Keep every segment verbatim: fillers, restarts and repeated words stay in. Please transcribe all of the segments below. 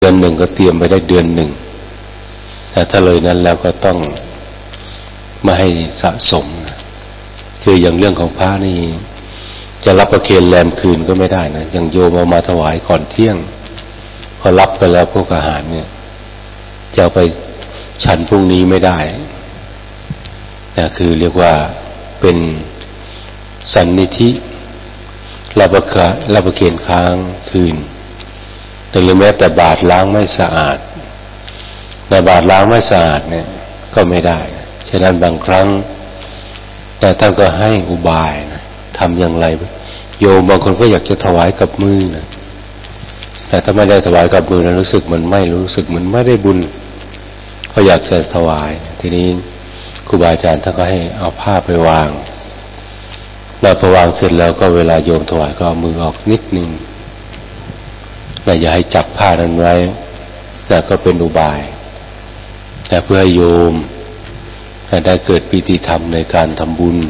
เดือนหนึ่งก็เตรียมไปได้เดือนหนึ่งแต่ถ้าเลยนั้นแล้วก็ต้องไม่ให้สะสมคืออย่างเรื่องของพระนี่จะรับประเคนแรมคืนก็ไม่ได้นะอย่างโยมเอามาถวายก่อนเที่ยงพอรับไปแล้วพวกอาหารเนี่ยจะเอาไปฉันพรุ่งนี้ไม่ได้นะคือเรียกว่าเป็นสันนิธิรับประกะรับประเคนค้างคืนหรือแม้แต่บาตรล้างไม่สะอาดแต่บาตรล้างไม่สะอาดเนี่ยก็ไม่ได้ฉะนั้นบางครั้งแต่ท่านก็ให้อุบายนะทำอย่างไรโยมบางคนก็อยากจะถวายกับมือนะแต่ถ้าไม่ได้ถวายกับมือแล้วรู้สึกมันไม่รู้สึกมันไม่ได้บุญก็อยากจะถวายทีนี้ครูบาอาจารย์ท่านก็ให้เอาผ้าไปวางแล้วพอวางเสร็จแล้วก็เวลาโยมถวายก็เอามือออกนิดนึงแต่อย่าให้จับผ้านั้นไว้แต่ก็เป็นอุบายแต่เพื่อให้โยมได้เกิดปิติธรรมในการทำบุญ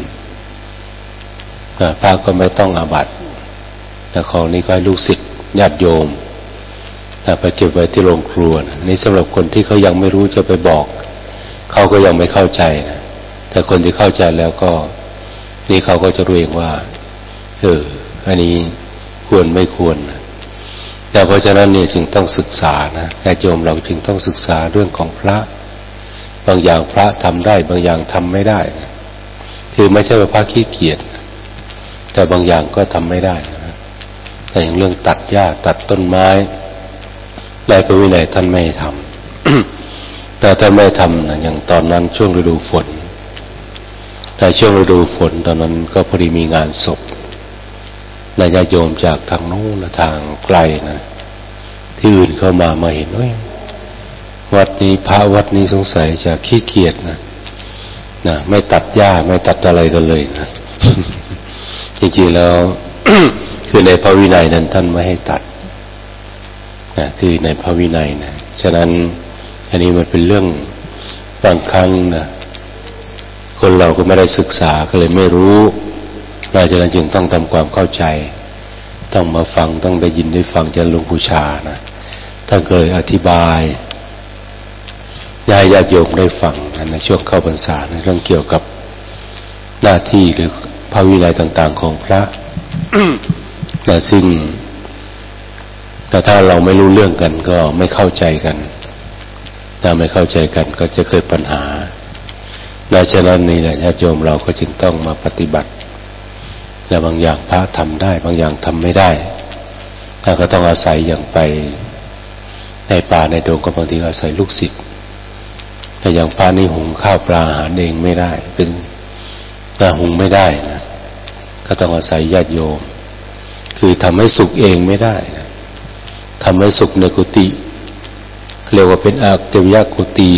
พระก็ไม่ต้องอาบัติแต่ของนี้ก็ให้ลูกศิษย์ญาติโยมไปเก็บไว้ที่โรงครัวนะนี่สำหรับคนที่เขายังไม่รู้จะไปบอกเขาก็ยังไม่เข้าใจนะแต่คนที่เข้าใจแล้วก็นี่เขาก็จะรู้เองว่าเอออันนี้ควรไม่ควรนะแต่เพราะฉะนั้นเนี่ยจึงต้องศึกษานะญาติโยมเราจึงต้องศึกษาเรื่องของพระบางอย่างพระทำได้บางอย่างทำไม่ได้นะคือไม่ใช่ว่าพระขี้เกียจแต่บางอย่างก็ทำไม่ได้นะแต่อย่างเรื่องตัดหญ้าตัดต้นไม้ในพระวินัยท่านไม่ทำ แต่ท่านไม่ทำนะอย่างตอนนั้นช่วงฤดูฝนในช่วงฤดูฝนตอนนั้นก็พอดีมีงานศพนายญาติโยมจากทางโน้นทางไกลนะที่อื่นเข้ามามาเห็นว่าวัดนี้พระวัดนี้สงสัยจะขี้เกียจนะนะไม่ตัดหญ้าไม่ตัดอะไรกันเลยนะ จริงๆแล้ว คือในพระวินัยนั้นท่านไม่ให้ตัดนะคือในพระวินัยนะฉะนั้นอันนี้มันเป็นเรื่องบางครั้งนะคนเราก็ไม่ได้ศึกษาก็เลยไม่รู้เราฉะนั้นจึงต้องทำความเข้าใจต้องมาฟังต้องได้ยินได้ฟังจากหลวงปู่ชานะท่านเคยอธิบายญาติญาติโยมได้ฟังในช่วงเข้าพรรษาในเรื่องเกี่ยวกับหน้าที่หรือพระวินัยต่างๆของพระ และซึ่งแต่ถ้าเราไม่รู้เรื่องกันก็ไม่เข้าใจกันถ้าไม่เข้าใจกันก็จะเกิดปัญหาดังนั้นนี่แหละญาติโยมเราก็จึงต้องมาปฏิบัติและบางอย่างพระทำได้บางอย่างทำไม่ได้ถ้าก็ต้องอาศัยอย่างไปในป่าในดงก็บางทีอาศัยลูกศิษย์แต่อย่างพระนี่หุงข้าวปลาอาหารเองไม่ได้เป็นแต่หุงไม่ได้นะก็ต้องอาศัยญาติโยมคือทำให้สุกเองไม่ได้นะทำให้สุกในกุฏิเรียกว่าเป็นอาเกวิยกุฏิ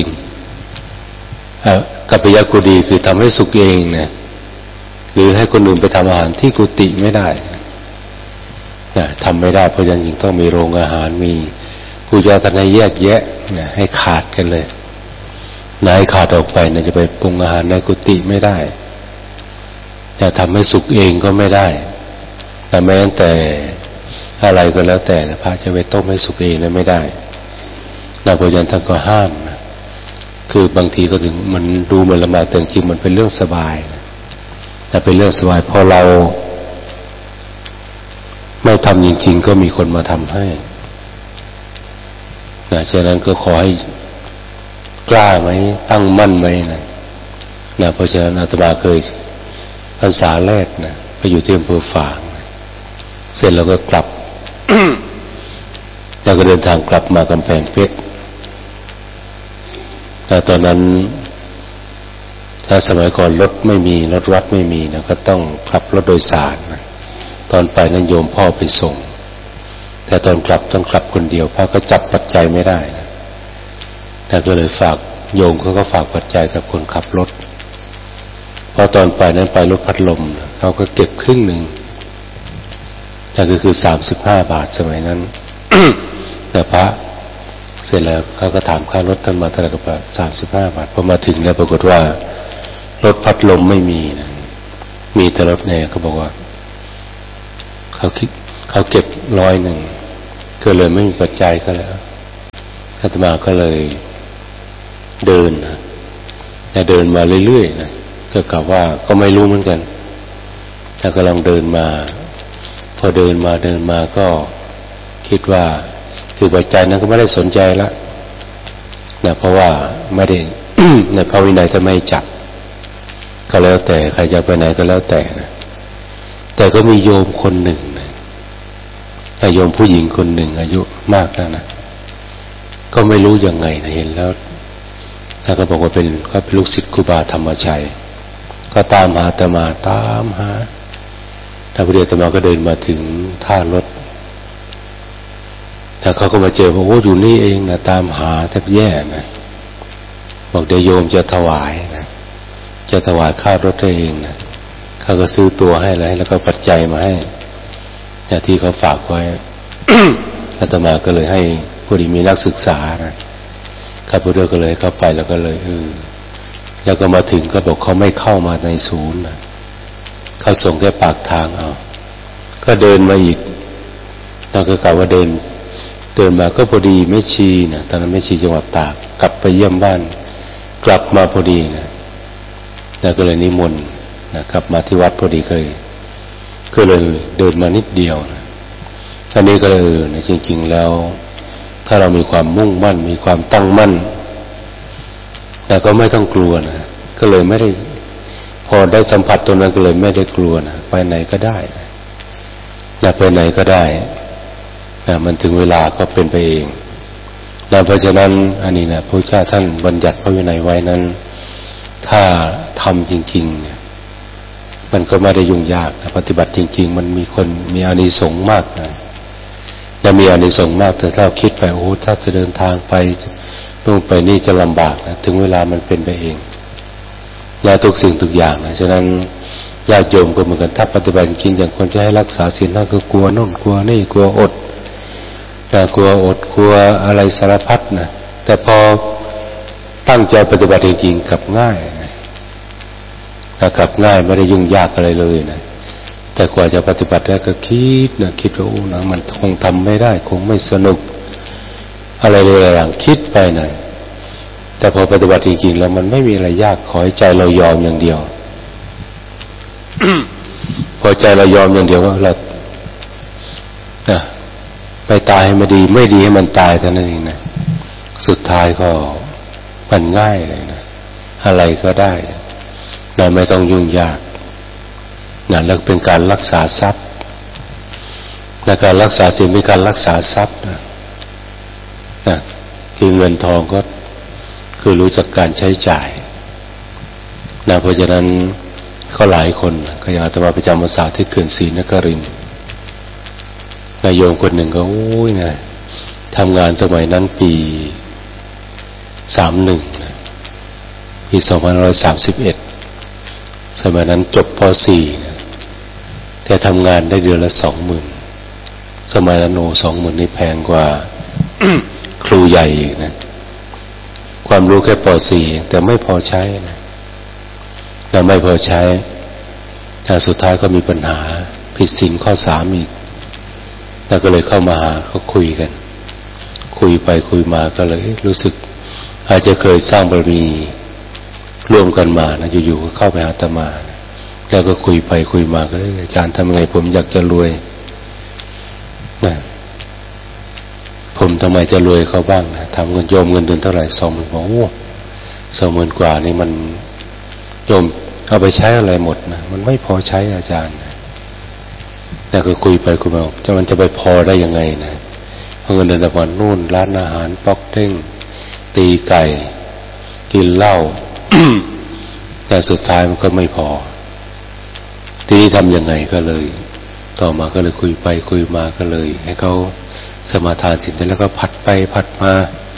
กัปปยกุฏิคือทำให้สุกเองนะหรือให้คนอื่นไปทำอาหารที่กุฏิไม่ได้นะทำไม่ได้เพราะฉะนั้นจึงต้องมีโรงอาหารมีผู้เจ้าท่านให้แยกแยะนะให้ขาดกันเลยนายขาดออกไปนะจะไปปรุงอาหารในกุฏิไม่ได้จะทำให้สุกเองก็ไม่ได้แต่แม้แต่อะไรก็แล้วแต่นะพระจะไปต้มให้สุกเองนะไม่ได้นะเพราะฉะนั้นท่านก็ห้ามนะคือบางทีก็ถึงมันดูเหมือนลำบากแต่จริงมันเป็นเรื่องสบายนะแต่เป็นเรื่องสบายพอเราไม่ทำจริงๆก็มีคนมาทำให้นะฉะนั้นก็ขอให้กล้าไหมตั้งมั่นไหมนะนะเพราะฉะนั้นอาตมาเคยพรรษาแรกนะไปอยู่ที่อำเภอฝางนะเสร็จแล้วก็กลับ แล้วก็เดินทางกลับมากำแพงเพชรแต่ตอนนั้นถ้าสมัยก่อนรถไม่มีรถวัดไม่มีนะก็ต้องขับรถโดยสารนะตอนไปนั้นโยมพ่อไปส่งแต่ตอนกลับต้องกลับคนเดียวพระก็จับปัจจัยไม่ได้นะแต่ก็เลยฝากโยมเขาก็ฝากปัจจัยกับคนขับรถพอตอนไปนั้นไปรถพัดลมนะเขาก็เก็บครึ่งหนึ่งแต่ก็คือสามสิบห้าบาทสมัยนั้น แต่พระเสร็จแล้วเขาก็ถามค่ารถท่านมาเท่าไหร่ก็ว่าสามสิบห้าบาทพอมาถึงแล้วปรากฏว่ารถพัดลมไม่มีนะมีแต่รถแอร์เขาบอกว่าเขาคิดเขาเก็บร้อยหนึ่งก็เลยไม่มีปัจจัยก็แล้วอาตมาก็เลยเดินนะแต่เดินมาเรื่อยๆนะก็กลับว่าก็ไม่รู้เหมือนกันแต่ก็ลองเดินมาพอเดินมาเดินมาก็คิดว่าคือปัจจัยนั้นก็ไม่ได้สนใจละนะเพราะว่าไม่ได้ ในพระวินัยจะไม่จับก็แล้วแต่ใครจะไปไหนก็แล้วแต่นะแต่ก็มีโยมคนหนึ่งนะโยมผู้หญิงคนหนึ่งอายุมากแล้วนะก็ไม่รู้ยังไงนะเห็นแล้วท่านก็บอกว่าเป็นก็เป็นลูกศิษย์ครูบาธรรมชัยก็ตามหาอาตมาตามหาท่านพระเดชอาตมาก็เดินมาถึงท่ารถแต่เขาก็มาเจอบอกโอ้อยู่นี่เองนะตามหาแทบแย่นะบอกเดี๋ยวโยมจะถวายนะจะถวายค่ารถให้เองนะเขาก็ซื้อตัวให้แล้วแล้วก็ปัจจัยมาให้แต่ที่เขาฝากไว้ อาตมาก็เลยให้ผู้ที่มีนักศึกษานะข้าพเจ้าก็เลยเข้าไปแล้วก็เลยเออแล้วก็มาถึงก็บอกเขาไม่เข้ามาในศูนย์นะเขาส่งแค่ปากทางเอาก็เดินมาอีกตอนก็กล่าวว่าเดินเดินมาก็พอดีแม่ชีนะตอนนั้นแม่ชีจังหวัดตากกลับไปเยี่ยมบ้านกลับมาพอดีนะแล้วก็เลยนิมนต์นะกลับมาที่วัดพอดีก็เลยก็เลยเดินมานิดเดียวนะอันนี้ก็เลยนะจริงๆแล้วถ้าเรามีความมุ่งมั่นมีความตั้งมั่นแต่ก็ไม่ต้องกลัวนะก็เลยไม่ได้พอได้สัมผัสตรงนั้นก็เลยไม่ได้กลัวนะไปไหนก็ได้นะไปไหนก็ได้นะมันถึงเวลาก็เป็นไปเองนะเพราะฉะนั้นอันนี้นะพระเจ้าท่านบัญญัติพระวินัยไว้นั้นถ้าทำจริงๆเนี่ยมันก็ไม่ได้ยุ่งยากนะปฏิบัติจริงๆมันมีคนมีอานิสงส์มากนะและมีอานิสงส์มากแต่ถ้าเราคิดไปโอ้ถ้าจะเดินทางไปนู่นไปนี่จะลำบากนะถึงเวลามันเป็นไปเองและทุกสิ่งทุกอย่างนะฉะนั้นญาติโยมก็เหมือนกันถ้าปฏิบัติจริงอย่างคนจะให้รักษาศีลนั่นก็กลัวโน่นกลัวนี่กลัวอดนะกลัวอดกลัวอะไรสารพัดนะแต่พอตั้งใจปฏิบัติจริงๆกลับง่ายนะกลับง่ายไม่ได้ยุ่งยากอะไรเลยนะแต่กว่าจะปฏิบัติได้ก็คิดนะคิดว่าโอ้นะมันคงทำไม่ได้คงไม่สนุกอะไรเลยอย่างคิดไปนะแต่พอปฏิบัติจริงๆแล้วมันไม่มีอะไรยากขอให้ใจเรายอมอย่างเดียว พอใจเรายอมอย่างเดียวว่าเรานะไปตายให้มันดีไม่ดีให้มันตายเท่านั้นเองนะสุดท้ายก็มันง่ายเลยนะอะไรก็ได้นะไม่ต้องยุ่งยากนะแล้วเป็นการรักษาทรัพย์ในการรักษาศีลเป็นการรักษาทรัพย์นะนะคือเงินทองก็คือรู้จักการใช้จ่ายนะเพราะฉะนั้นเขาหลายคนก็อย่างอาตมาไปจำพรรษาที่เขื่อนศรีนครินทร์นายโยมคนหนึ่งก็โอ้ยนะทำงานสมัยนั้นปีสามหนึ่งปีสองพันห้าร้อยสามสิบเอ็ดสมัยนั้นจบป.สี่นะแต่ทำงานได้เดือนละสองหมื่นสมัยนั้นโอ้สองหมื่นนี่แพงกว่า ครูใหญ่อีกนะความรู้แค่ป.สี่แต่ไม่พอใช้นะแต่ไม่พอใช้แต่สุดท้ายก็มีปัญหาผิดศีลข้อสามอีกแล้วก็เลยเข้ามาหาเขาคุยกันคุยไปคุยมาก็เลยรู้สึกอาจจะเคยสร้างบารมีร่วมกันมานะอยู่ๆก็เข้าไปหาอาตมานะแล้วก็คุยไปคุยมาก็เลยอาจารย์ทำไงผมอยากจะรวยนะผมทำไมจะรวยเขาบ้างนะทำเงินโยมเงินเดือนเท่าไหร่สองหมื่นโอ้สองหมื่นกว่านี่มันโยมเอาไปใช้อะไรหมดนะมันไม่พอใช้อาจารย์นะแต่ก็คุยไปคุยมาจะมันจะไปพอได้ยังไงนะเพราะเงินเดือนวันนู่นร้านอาหารป๊อกเด้งตีไก่กินเหล้า แต่สุดท้ายมันก็ไม่พอทีนี้ทำยังไงก็เลยต่อมาก็เลยคุยไปคุยมาก็เลยให้เขาสมาทานศีลแล้วก็ผัดไปผัดมา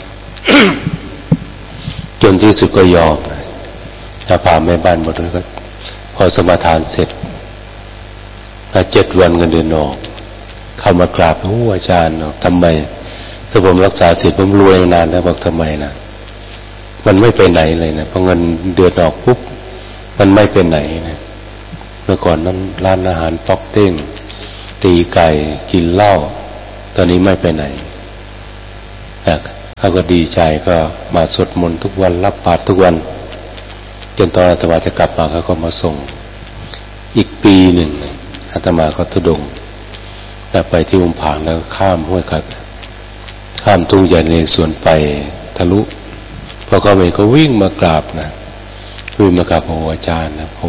จนที่สุดก็ยอมถ้าพาแม่บ้านหมดเลยก็พอสมาทานเสร็จถ้าเจ็ดวันเงินเดือนออกเข้ามากราบโอ้อาจารย์ทำไมถ้าผมรักษาศีลผมรวยนานแล้วบอกทำไมนะมันไม่ไปไหนเลยนะพอเงินเดือนออกปุ๊บมันไม่ไปไหนนะเมื่อก่อนนั้นร้านอาหารป๊อกเด้งตีไก่กินเหล้าตอนนี้ไม่ไปไหนนะเขาก็ดีใจก็มาสวดมนต์ทุกวันรับบาตรทุกวันจนตอนอาตมาจะกลับมาเขาก็มาส่งอีกปีหนึ่งอาตมาก็ทุดงแล้วไปที่อุมผางแล้วข้ามห้วยขัดข้ามทุ่งใหญ่ในสวนไปทะลุพอเขาเห็นก็วิ่งมากราบนะวิ่งมากราบพระอาจารย์นะผม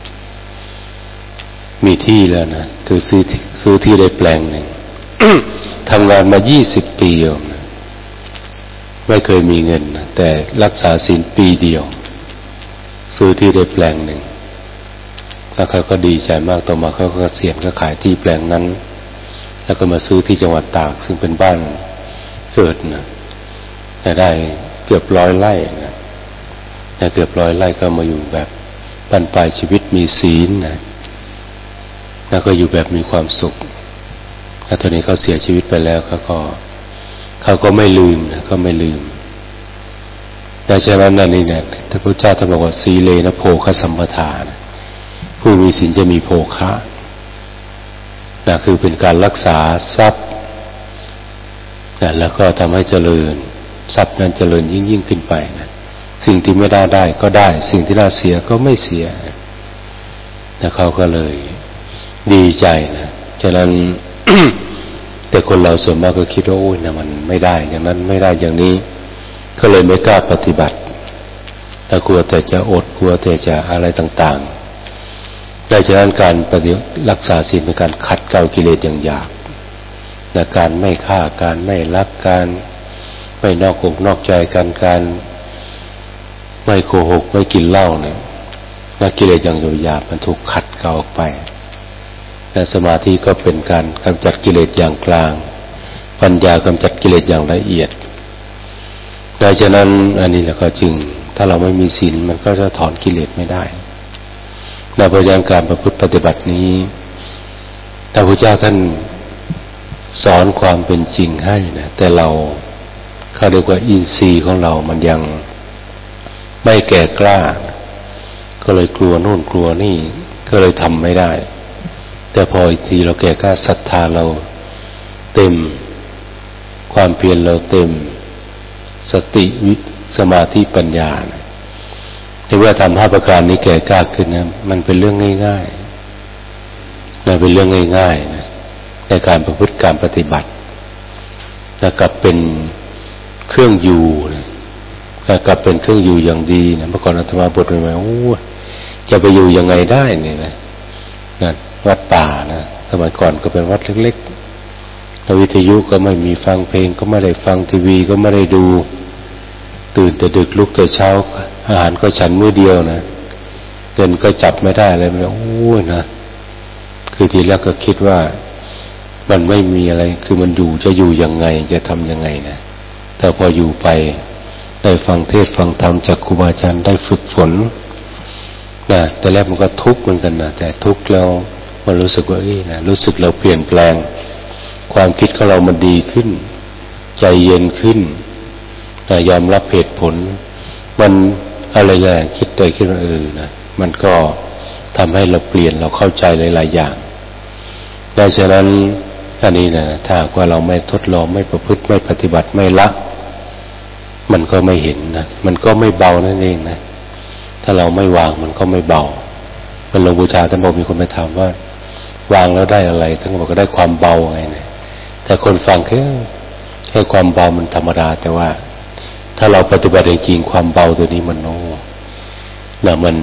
มีที่แล้วนะคือซื้อซื้อที่ได้แปลงหนึ่ง ทำงานมายี่สิบปีโยมนะไม่เคยมีเงินนะแต่รักษาศีลปีเดียวซื้อที่ได้แปลงหนึ่งแล้วเขาก็ดีใจมากต่อมาเขาก็เสี่ยงก็ขายที่แปลงนั้นแล้วก็มาซื้อที่จังหวัดตากซึ่งเป็นบ้านเกิดนะได้เกือบร้อยไร่นะเกือบร้อยไร่ก็มาอยู่แบบบรรปลายชีวิตมีศีลนะแล้วก็อยู่แบบมีความสุขแล้วตอนนี้เขาเสียชีวิตไปแล้วเขาก็เขาก็ไม่ลืมนะก็ไม่ลืมดังนั้นนั่นนี่เนี่ยพระพุทธเจ้าท่านบอกว่าสีเลนะโภคสัมปทานะผู้มีศีลจะมีโภคะนะคือเป็นการรักษาทรัพย์นะแล้วก็ทำให้เจริญทรัพย์นั้นเจริญยิ่งยิ่งขึ้นไปนะสิ่งที่ไม่ได้ได้ก็ได้สิ่งที่น่าเสียก็ไม่เสียนะเขาก็เลยดีใจนะฉะนั้น แต่คนเราส่วนมากก็คิดว่าโอ้ยนะมันไม่ได้อย่างนั้นไม่ได้อย่างนี้ก็เลยไม่กล้าปฏิบัติแต่กลัวแต่จะอดกลัวแต่จะอะไรต่างๆดังนั้นการปฏิรักษาศีลเป็นการขัดเกลากิเลสอย่างหยาบแต่การไม่ฆ่าการไม่ลักการไม่นอกอกนอกใจกันการไม่โกหกไม่กินเหล้าเนี่ยนักกิเลสอย่างหยาบมันถูกขัดเกลาออกไปและสมาธิก็เป็นการกำจัดกิเลสอย่างกลางปัญญากำจัดกิเลสอย่างละเอียดดังนั้นอันนี้แล้วก็จึงถ้าเราไม่มีศีลมันก็จะถอนกิเลสไม่ได้ในพยานการประพฤติปฏิบัตินี้พระพุทธเจ้าท่านสอนความเป็นจริงให้นะแต่เราเขาเรียกว่าอินทรีย์ของเรามันยังไม่แก่กล้าก็เลยกลัวโน่นกลัวนี่ก็เลยทำไม่ได้แต่พออีกทีเราแก่กล้าศรัทธาเราเต็มความเพียรเราเต็มสติวิสมาธิปัญญานะที่ว่าทำห้าประการนี้แก่กล้าขึ้นนะมันเป็นเรื่องง่ายๆนะเป็นเรื่องง่ายๆนะในการประพฤติการปฏิบัตินะกลับเป็นเครื่องอยู่นะกลับเป็นเครื่องอยู่อย่างดีนะเมื่อก่อนอาตมาบทใหม่ๆโอ้จะไปอยู่ยังไงได้เนี่ยนะนะวัดป่านะสมัยก่อนก็เป็นวัดเล็กๆวิทยุก็ไม่มีฟังเพลงก็ไม่ได้ฟังทีวีก็ไม่ได้ดูตื่นแต่ดึกลุกแต่เช้าอาหารก็ฉันมื้อเดียวนะเงินก็จับไม่ได้อะไรไม่ได้โอ้ยนะคือทีแรกก็คิดว่ามันไม่มีอะไรคือมันอยู่จะอยู่ยังไงจะทำยังไงนะแต่พออยู่ไปได้ฟังเทศฟังธรรมจากครูบาอาจารย์ได้ฝึกฝนนะแต่แรกมันก็ทุกข์เหมือนกันนะแต่ทุกข์แล้วมันรู้สึกว่าเอ้ยนะรู้สึกเราเปลี่ยนแปลงความคิดของเรามันดีขึ้นใจเย็นขึ้นนะยอมรับเหตุผลมันอะไรอย่างคิดได้คิดว่าเออนะมันก็ทำให้เราเปลี่ยนเราเข้าใจหลายๆอย่างดังนั้นอันนี้นะถ้าว่าเราไม่ทดลองไม่ประพฤติไม่ปฏิบัติไม่ละมันก็ไม่เห็นนะมันก็ไม่เบานั่นเองนะถ้าเราไม่วางมันก็ไม่เบาเป็นหลวงปู่ชาท่านบอกมีคนไปถามว่าวางแล้วได้อะไรท่านบอกก็ได้ความเบาไงนะแต่คนฟังแค่แค่ความเบามันธรรมดาแต่ว่าถ้าเราปฏิบัติจริงๆความเบาตัวนี้มันโอ้นะมัน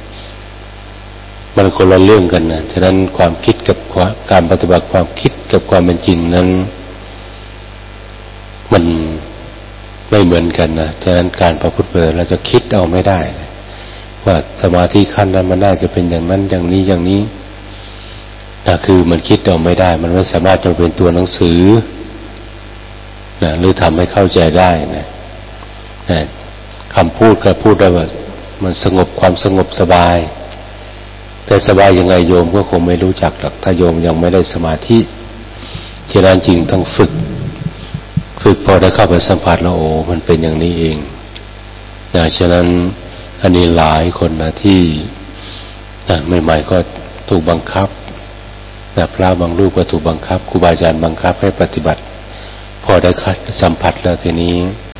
มันคนละเรื่องกันนะฉะนั้นความคิดกับการปฏิบัติความคิดกับความเป็นจริงนั้นมันไม่เหมือนกันนะฉะนั้นการประพฤติปฏิบัติเราจะคิดเอาไม่ได้นะว่าสมาธิขั้นนั้นมันน่าจะเป็นอย่างนั้นอย่างนี้อย่างนี้นะคือมันคิดเอาไม่ได้มันไม่สามารถจะเป็นตัวหนังสือนะหรือทำให้เข้าใจได้นะนะคำพูดก็พูดได้ว่ามันสงบความสงบสบายแต่สบายยังไงโยมก็คงไม่รู้จักหรอกถ้าโยมยังไม่ได้สมาธิฉะนั้นจริงต้องฝึกฝึกพอได้เข้าไปสัมผัสแล้วโอ้มันเป็นอย่างนี้เองนะฉะนั้นอันนี้หลายคนนะที่นะใหม่ๆก็ถูกบังคับนะพระบางรูปก็ถูกบังคับครูบาอาจารย์บังคับให้ปฏิบัติพอได้สัมผัสแล้วทีนี้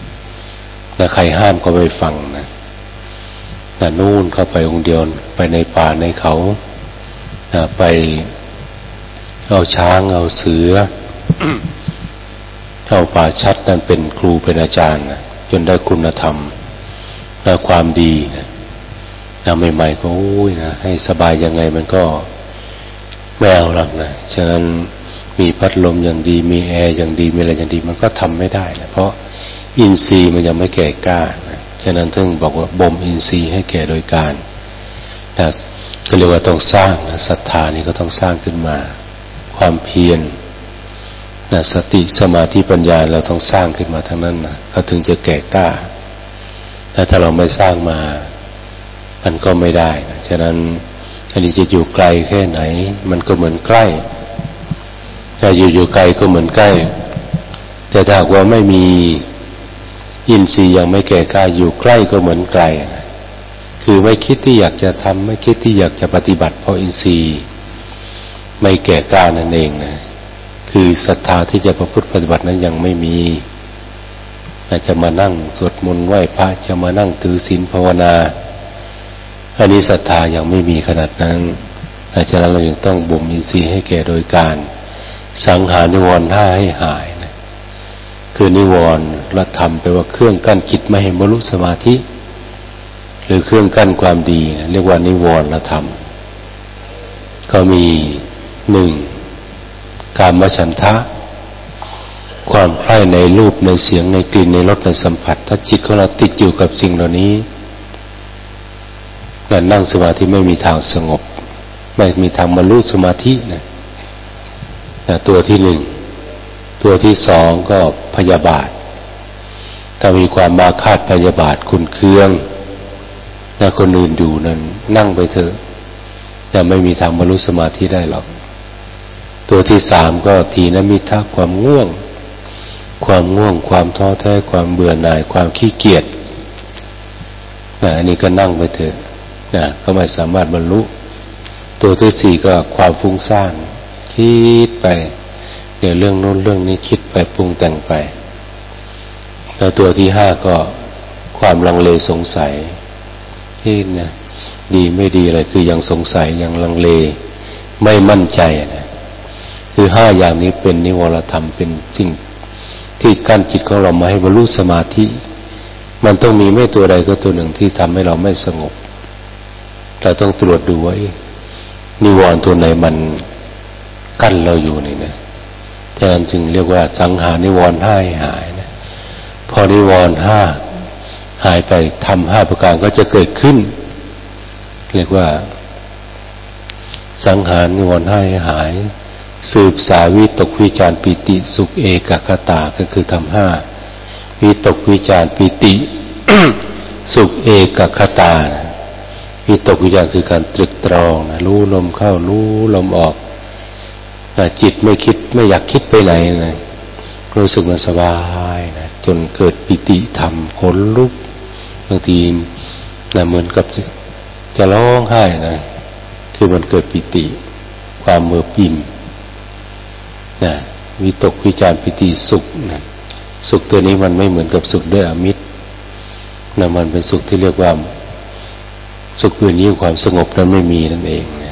นะใครห้ามก็ไม่ฟังนะนะนู่นเข้าไปองค์เดียวไปในป่าในเขานะไปเอาช้างเอาเสือ เอาป่าชัดนั่นเป็นครูเป็นอาจารย์นะจนได้คุณธรรมและความดีนะนะใหม่ๆก็โอ้ยนะให้สบายยังไงมันก็ไม่เอาหรอกนะฉะนั้นมีพัดลมอย่างดีมีแอร์อย่างดีมีอะไรอย่างดีมันก็ทำไม่ได้นะเพราะอินทรีย์มันยังไม่แก่กล้านะฉะนั้นท่านบอกว่าบ่มอินทรีย์ให้แก่โดยการนะก็เรียกว่าต้องสร้างนะศรัทธานี่ก็ต้องสร้างขึ้นมาความเพียรนะสติสมาธิปัญญาเราต้องสร้างขึ้นมาทั้งนั้นนะเขาถึงจะแก่กล้าแต่ถ้าเราไม่สร้างมามันก็ไม่ได้นะฉะนั้นอันนี้จะอยู่ไกลแค่ไหนมันก็เหมือนใกล้ถ้าอยู่อยู่ไกลก็เหมือนใกล้แต่ถ้าว่าไม่มีอินทรีย์ยังไม่แก่กล้าอยู่ใกล้ก็เหมือนไกลนะคือไม่คิดที่อยากจะทำไม่คิดที่อยากจะปฏิบัติเพราะอินทรีย์ไม่แก่กล้านั่นเองนะคือศรัทธาที่จะประพฤติปฏิบัตินั้นยังไม่มีอาจจะมานั่งสวดมนต์ไหว้พระจะมานั่งถือศีลภาวนาอันนี้ศรัทธายังไม่มีขนาดนั้นอาจารย์เรายังต้องบ่มอินทรีย์ให้แก่โดยการสังหารนิวรณ์ห้าให้หายนะคือนิวรณ์ละธรรมแปลว่าเครื่องกั้นจิตไม่ให้บรรลุสมาธิหรือเครื่องกั้นความดีนะเรียกว่านิวรณ์ละธรรมก็มีหนึ่งกามฉันทะความใคร่ในรูปในเสียงในกลิ่นในรสในสัมผัสถ้าจิตของเราติดอยู่กับสิ่งเหล่านี้การนั่งสมาธิไม่มีทางสงบไม่มีทางบรรลุสมาธินะนะตัวที่หนึ่งตัวที่สองก็พยาบาทถ้ามีความมาคาดพยาบาทคุณเคืองถ้าคนอื่นดูนั้นนั่งไปเถอะจะไม่มีทางบรรลุสมาธิได้หรอกตัวที่สามก็ทีนมิทะความง่วงความง่วงความท้อแท้ความเบื่อหน่ายความขี้เกียจนะอันนี้ก็นั่งไปเถอะนะก็ไม่สามารถบรรลุตัวที่สี่ก็ความฟุ้งซ่านคิดไปเดี๋ยวเรื่องโน้นเรื่องนี้คิดไปปรุงแต่งไปแล้วตัวที่ห้าก็ความลังเลสงสัยที่นะดีไม่ดีอะไรคือยังสงสัยยังลังเลไม่มั่นใจนะคือห้าอย่างนี้เป็นนิวรธรรมเป็นสิ่งที่กั้นจิตของเรามาให้บรรลุสมาธิมันต้องมีไม่ตัวใดก็ตัวหนึ่งที่ทำให้เราไม่สงบเราต้องตรวจดูว่านิวรณ์ตัวไหนมันกั้นเราอยู่นี่นะฉะนั้นจึงเรียกว่าสังหารนิวรณ์ห้าให้หายนะพอนิวรณ์ห้าหายไปทำห้าประการก็จะเกิดขึ้นเรียกว่าสังหารนิวรณ์ห้าให้หายสืบสาวิตกวิจารปิติสุขเอกคตาก็คือทำห้าวิตกวิจารปิติ สุขเอกคตาวิตกวิจารคือการตรึกตรองนะรู้ลมเข้ารู้ลมออกนะจิตไม่คิดไม่อยากคิดไปไหนนะรู้สึกมันสบายนะจนเกิดปิติธรรมขนลุกบางทีนะเหมือนกับจะร้องไห้นะคือมันเกิดปิติความเมื่อปิ่มนะวิตกวิจารปิติสุขนะสุขตัวนี้มันไม่เหมือนกับสุขด้วยอมิตรนะมันเป็นสุขที่เรียกว่าสุขอื่นยิ่งความสงบนั้นไม่มีนั่นเองนะ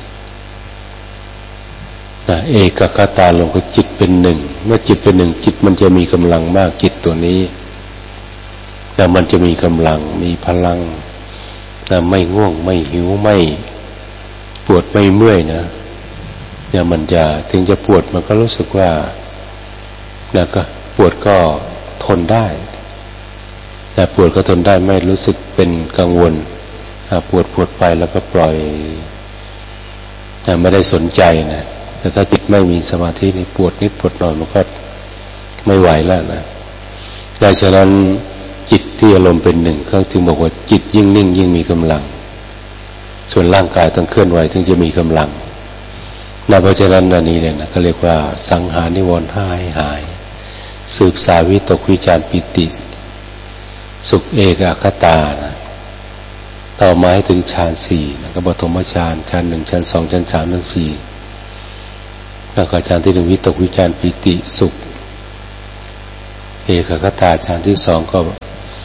นะเอกคตาลงก็จิตเป็นหนึ่งเมื่อจิตเป็นหนึ่งจิตมันจะมีกำลังมากจิตตัวนี้แล้วมันจะมีกำลังมีพลังนะไม่ง่วงไม่หิวไม่ปวดไม่เมื่อยนะเนี่ยมันจะถึงจะปวดมันก็รู้สึกว่านะก็ปวดก็ทนได้แต่ปวดก็ทนได้ไม่รู้สึกเป็นกังวลปวดปวดไปแล้วก็ปล่อยแต่ไม่ได้สนใจนะแต่ถ้าจิตไม่มีสมาธินี่ปวดนิดปวดหน่อยมันก็ไม่ไหวแล้วนะดังฉะนั้นจิตที่อารมณ์เป็นหนึ่งเขาจึงบอกว่าจิตยิ่งนิ่งยิ่งมีกำลังส่วนร่างกายต้องเคลื่อนไหวถึงจะมีกำลังนะเพราะฉะนั้นอันนี้เนี่ยนะเขาเรียกว่าสังหารนิวรณ์ห้าให้หายสืบสาวิตกวิจารปิติสุขเอกคตานะต่อมาให้ถึงฌานสี่นะก็ปฐมฌานฌานหนึ่งฌานสองฌานสามฌานสี่แล้วก็ฌานที่หนึ่งวิตกวิจารปิติสุขเอกคตาฌานที่สองก็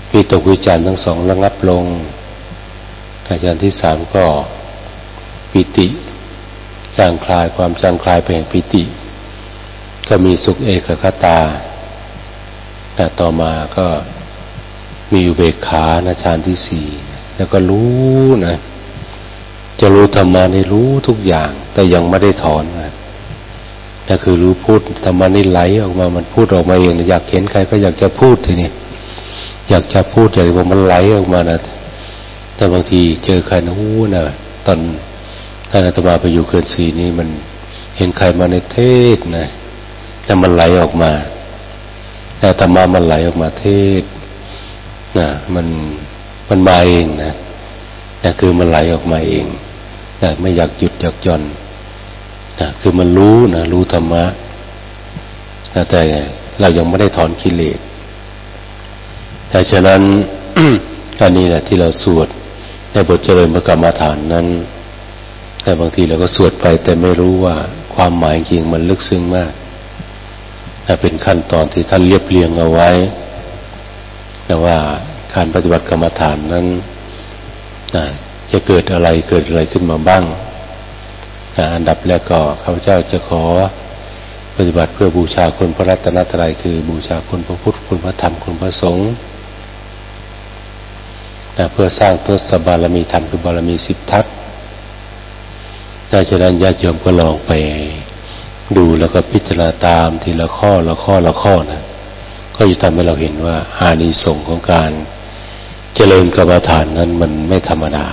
วิตกวิจารทั้งสองระงับลงอาจารย์ที่สามก็ปิติจางคลายความจางคลายไปแห่งปิติก็มีสุขเอกคตาแต่ต่อมาก็มีอุเบกขานะฌานที่สี่แล้วก็รู้นะจะรู้ธรรมะนี่รู้ทุกอย่างแต่ยังไม่ได้ถอนนะนั่นคือรู้พูดธรรมะนี่ไหลออกมามันพูดออกมาเองอยากเห็นใครก็อยากจะพูดทีนี้อยากจะพูดอยากว่ามันไหลออกมานะแต่บางทีเจอใครนะอู้นะตอนท่านอาตมาไปอยู่เกินสีนี่มันเห็นใครมาในเทศนะแล้วมันไหลออกมาแต่ธรรมะมันไหลออกมาเทศนะมันมันมาเองนะนะคือมันไหลออกมาเองนะไม่อยากหยุดอยากหย่อนนะคือมันรู้นะรู้ธรรมะนะแต่เรายังไม่ได้ถอนกิเลสแต่ฉะนั้น อันนี้แหละที่เราสวดในบทเจริญพระกรรมฐานนั้นแต่บางทีเราก็สวดไปแต่ไม่รู้ว่าความหมายจริงมันลึกซึ้งมากแต่เป็นขั้นตอนที่ท่านเรียบเรียงเอาไว้แต่ว่าการปฏิบัติกรรมฐานนั้นจะเกิดอะไรเกิดอะไรขึ้นมาบ้างอันดับแรกก็ข้าพเจ้าจะขอปฏิบัติเพื่อบูชาคุณพระรัตนตรัยคือบูชาคุณพระพุทธคุณพระธรรมคุณพระสงฆ์เพื่อสร้างทศบารมีธรรมคือบารมีสิบทัศน์ดังนั้นญาติโยมก็ลองไปดูแล้วก็พิจารณาตามทีละข้อละข้อละข้อนะก็จะทำให้เราเห็นว่าอานิสงส์ของการเจริญกรรมฐานนั้นมันไม่ธรรมดา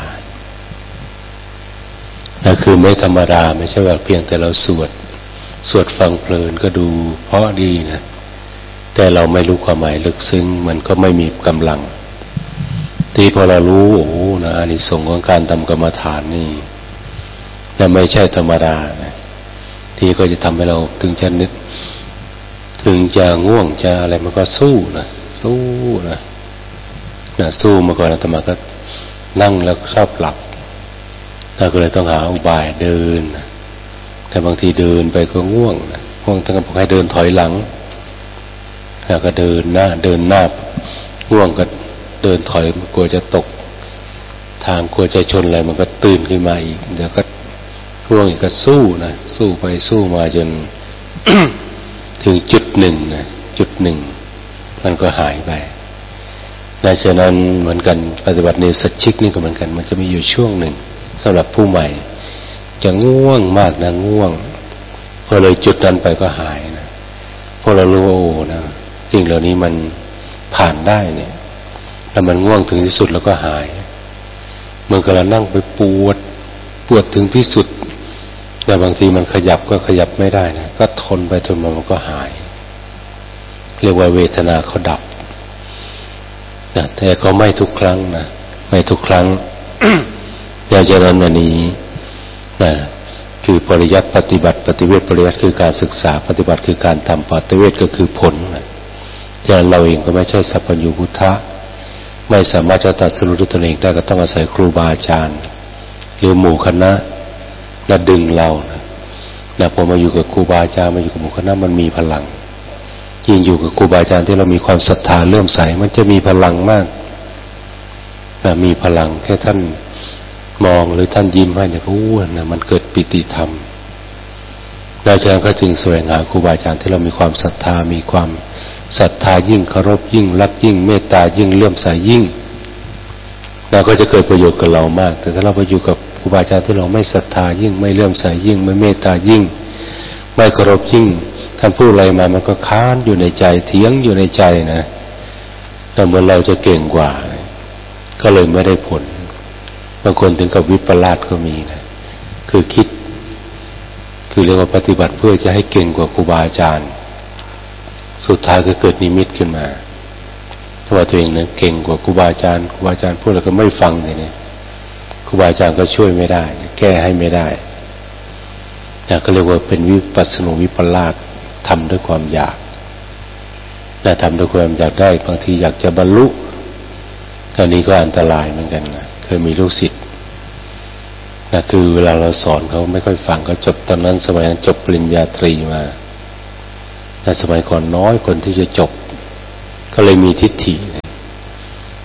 นะคือไม่ธรรมดาไม่ใช่ว่าเพียงแต่เราสวดสวดฟังเพลินก็ดูเพราะดีนะแต่เราไม่รู้ความหมายลึกซึ้งมันก็ไม่มีกำลังที่พอเรารู้โอ้นะอานิสงส์ของการทำกรรมฐานนี่และไม่ใช่ธรรมดานะที่ก็จะทำให้เราถึงจะนึกถึงจะง่วงจะอะไรมันก็สู้นะสู้นะนะสู้มาก่อนอาตมาก็นั่งแล้วชอบหลับเราก็เลยต้องหาอุบายเดินนะแต่บางทีเดินไปก็ง่วงนะง่วงต้องบอกให้เดินถอยหลังแล้วก็เดินหน้าเดินหน้าง่วงก็เดินถอยกลัวจะตกทางกลัวจะชนอะไรมันก็ตื่นขึ้นมาอีกเดี๋ยวก็ง่วงอีกก็สู้นะสู้ไปสู้มาจน ถึงจุดหนึ่งนะจุดหนึ่งมันก็หายไปดังนั้นเหมือนกันปฏิบัติในสัจฉิกนี่ก็เหมือนกันมันจะมีอยู่ช่วงหนึ่งสำหรับผู้ใหม่จะง่วงมากนะง่วงพอเลยจุดนั้นไปก็หายนะพอเรารู้ว่าโอ้นะสิ่งเหล่านี้มันผ่านได้เนี่ยแล้วมันง่วงถึงที่สุดแล้วก็หายเมื่อเรานั่งไปปวดปวดถึงที่สุดแต่บางทีมันขยับก็ขยับไม่ได้นะก็ทนไปทนมามันก็หายเรียกว่าเวทนาเขาดับนะแต่ก็ไม่ทุกครั้งนะไม่ทุกครั้ง อย่างเช่นวันนี้นะคือปริยัติปฏิบัติปฏิเวทปริยัติคือการศึกษาปฏิบัติคือการทำปฏิเวทก็คือผลนะฉะนั้นเราเองก็ไม่ใช่สัพพัญญูพุทธะไม่สามารถจะตัดสรุปด้วยตนเองได้ก็ต้องอาศัยครูบาอาจารย์หรือหมู่คณะและดึงเรานะนะพอมาอยู่กับครูบาอาจารย์มาอยู่กับหมู่คณะมันมีพลังยิ่งอยู่กับครูบาอาจารย์ที่เรามีความศรัทธาเลื่อมใสมันจะมีพลังมากนะมีพลังแค่ท่านมองหรือท่านยิ้มให้เนี่ยก็อู้นะมันเกิดปิติธรรมดังนั้นก็จึงแสวงหาครูบาอาจารย์ที่เรามีความศรัทธามีความศรัทธายิ่งเคารพยิ่งรักยิ่งเมตตายิ่งเลื่อมใสยิ่งเราก็จะเกิดประโยชน์กับเรามากแต่ถ้าเราไปอยู่กับครูบาอาจารย์ที่เราไม่ศรัทธายิ่งไม่เลื่อมใสยิ่งไม่เมตตายิ่งไม่เคารพยิ่งท่านพูดอะไรมามันก็ค้านอยู่ในใจเถียงอยู่ในใจนะแต่เมื่อเราจะเก่งกว่าก็เลยไม่ได้ผลบางคนถึงกับวิปลาสก็มีนะคือคิดคือเรียกว่าปฏิบัติเพื่อจะให้เก่งกว่าครูบาอาจารย์สุดท้ายก็เกิดนิมิตขึ้นมาว่าตัวเองนั้นเก่งกว่าครูบาอาจารย์ครูบาอาจารย์พูดแล้วก็ไม่ฟังเลยเนี่ยครูบาอาจารย์ก็ช่วยไม่ได้แก้ให้ไม่ได้นะก็เรียกว่าเป็นวิปัสสนูวิปลาสทำด้วยความอยากนะทำด้วยความอยากได้บางทีอยากจะบรรลุอันนี้ก็อันตรายเหมือนกันนะเคยมีลูกศิษย์นะคือเวลาเราสอนเขาไม่ค่อยฟังเขาจบตอนนั้นสมัยนั้นจบปริญญาตรีมาแต่สมัยก่อนน้อยคนที่จะจบก็เลยมีทิฏฐิ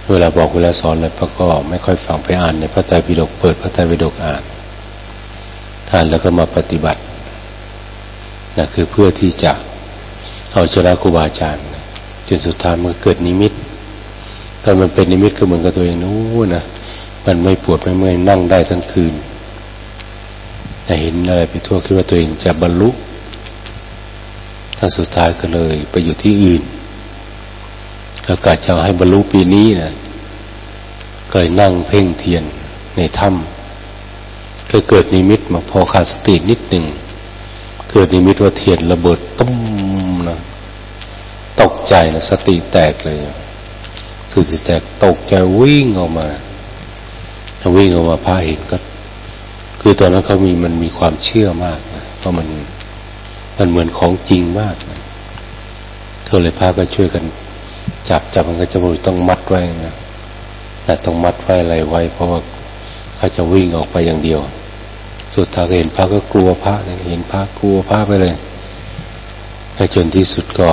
เวลาบอกเวลาสอนอะไรพระก็ไม่ค่อยฟังไปอ่านในพระไตรปิฎกเปิดพระไตรปิฎกอ่านอ่านแล้วก็มาปฏิบัตินะคือเพื่อที่จะเอาชนะครูบาอาจารย์จนสุดท้ายมันเกิดนิมิตตอนมันเป็นนิมิตก็เหมือนกับตัวเองนู้นนะมันไม่ปวดไม่เมื่อยนั่งได้ทั้งคืนแต่เห็นอะไรไปทั่วคิดว่าตัวเองจะบรรลุทั้งสุดท้ายก็เลยไปอยู่ที่อื่นแล้วกะจะให้บรรลุปีนี้นะก็เลยนั่งเพ่งเทียนในถ้ำก็เกิดนิมิตมาพอขาดสตินิดหนึ่งเกิดนิมิตว่าเทียนระเบิดตุ้มนะตกใจนะสติแตกเลยสติแตกตกใจวิ่งออกมาถ้าวิ่งออกมาพระเห็นก็คือตอนนั้นเขามีมันมีความเชื่อมากนะเพราะมันมันเหมือนของจริงมากนะก็เลยพระก็ช่วยกันจับจับมันก็จะต้องมัดไว้นะแต่ต้องมัดไว้อะไรไว้เพราะว่าเขาจะวิ่งออกไปอย่างเดียวสุดท้ายเห็นพระก็กลัวพระเห็นพระกลัวพระไปเลยแล้วจนที่สุดก็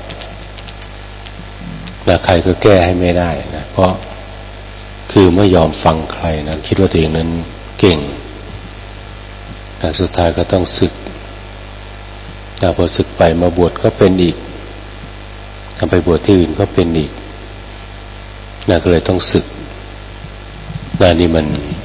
นะใครก็แก้ให้ไม่ได้นะเพราะคือไม่ยอมฟังใครนะคิดว่าตัวเองนั้นเก่งนะสุดท้ายก็ต้องสึกแต่พอสึกไปมาบวชก็เป็นอีกทำไปบวชที่อื่นก็เป็นอีกนะก็เลยต้องสึกนะนี่มัน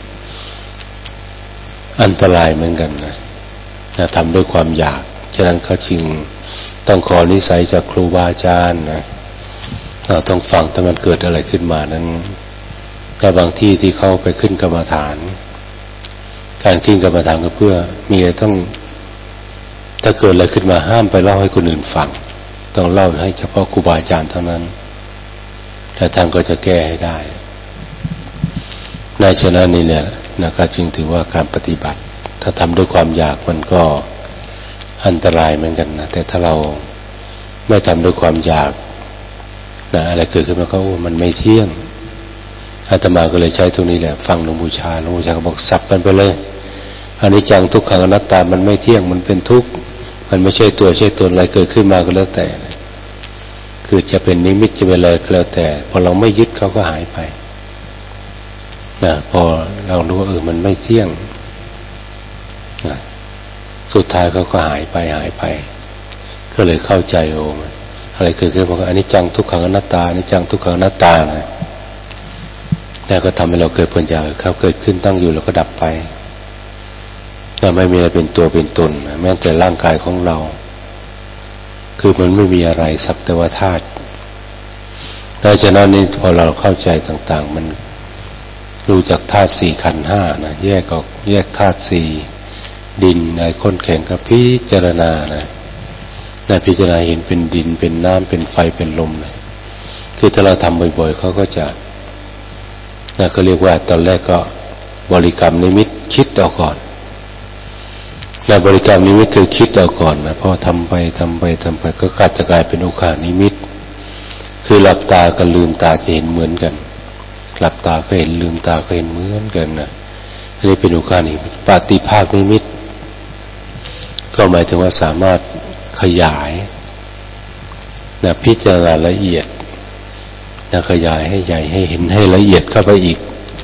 อันตรายเหมือนกันนะนะทำด้วยความอยากฉะนั้นเขาจึงต้องขอนิสัยจากครูบาอาจารย์นะเราต้องฟังถ้ามันเกิดอะไรขึ้นมานั้นแต่บางที่ที่เขาไปขึ้นกรรมฐานการขึ้นกรรมฐานก็เพื่อมีอะไรต้องถ้าเกิดอะไรขึ้นมาห้ามไปเล่าให้คนอื่นฟังต้องเล่าให้เฉพาะครูบาอาจารย์เท่านั้นและท่านก็จะแก้ให้ได้ในฉะนั้นนี่เนี่ยนะครับจึงถือว่าการปฏิบัติถ้าทำด้วยความอยากมันก็อันตรายเหมือนกันนะแต่ถ้าเราไม่ทำด้วยความอยากนะอะไรเกิดขึ้นมาก็มันไม่เที่ยงอาตมาก็เลยใช้ตรงนี้แหละฟังหลวงปู่ชาหลวงปู่ชาก็บอกสับมันไปเลยอนิจจังทุกขังอนัตตามันไม่เที่ยงมันเป็นทุกข์มันไม่ใช่ตัวใช่ตนอะไรเกิดขึ้นมาก็แล้วแต่คือจะเป็นนิมิตจะเป็นอะไรก็แล้วแต่พอเราไม่ยึดเขาก็หายไปนะพอเรารู้ว่าเออมันไม่เที่ยงนะสุดท้ายเขาก็หายไปหายไปก็เลยเข้าใจโอ้อะไรเกิดขึ้นบอกว่าอนิจจังทุกขังอนัตตาอนิจจังทุกขังอนัตตานะแล้วก็ทำให้เราเกิดปัญญาเขาเกิดขึ้นตั้งอยู่แล้วก็ดับไปแต่ไม่มีอะไรเป็นตัวเป็นตนแม้แต่ร่างกายของเราคือมันไม่มีอะไรสักแต่ว่าธาตุดังนั้นนี่พอเราเข้าใจต่างๆมันรู้จักธาตุสี่ขันธ์ห้านะแยกออกแยกธาตุสี่ดินไอ้ข้นแข็งก็พิจารณานะในพิจารณาเห็นเป็นดินเป็นน้ำเป็นไฟเป็นลมเลยคือถ้าเราทำบ่อยๆเขาก็จะนะก็เรียกว่าตอนแรกก็บริกรรมนิมิตคิดเอาก่อนแล้วบริกรรมนิมิตคือคิดเอาก่อนนะพอทำไปทำไปทำไปก็กลายจะกลายเป็นอุคานิมิตคือหลับตากับลืมตาจะเห็นเหมือนกันหลับตาก็เห็นลืมตาก็เห็นเหมือนกันนะนี่เป็นอุคานิมิตปฏิภาคนิมิตก็หมายถึงว่าสามารถขยายนะพิจารณาละเอียดนะขยายให้ใหญ่ให้เห็นให้ละเอียดเข้าไปอีก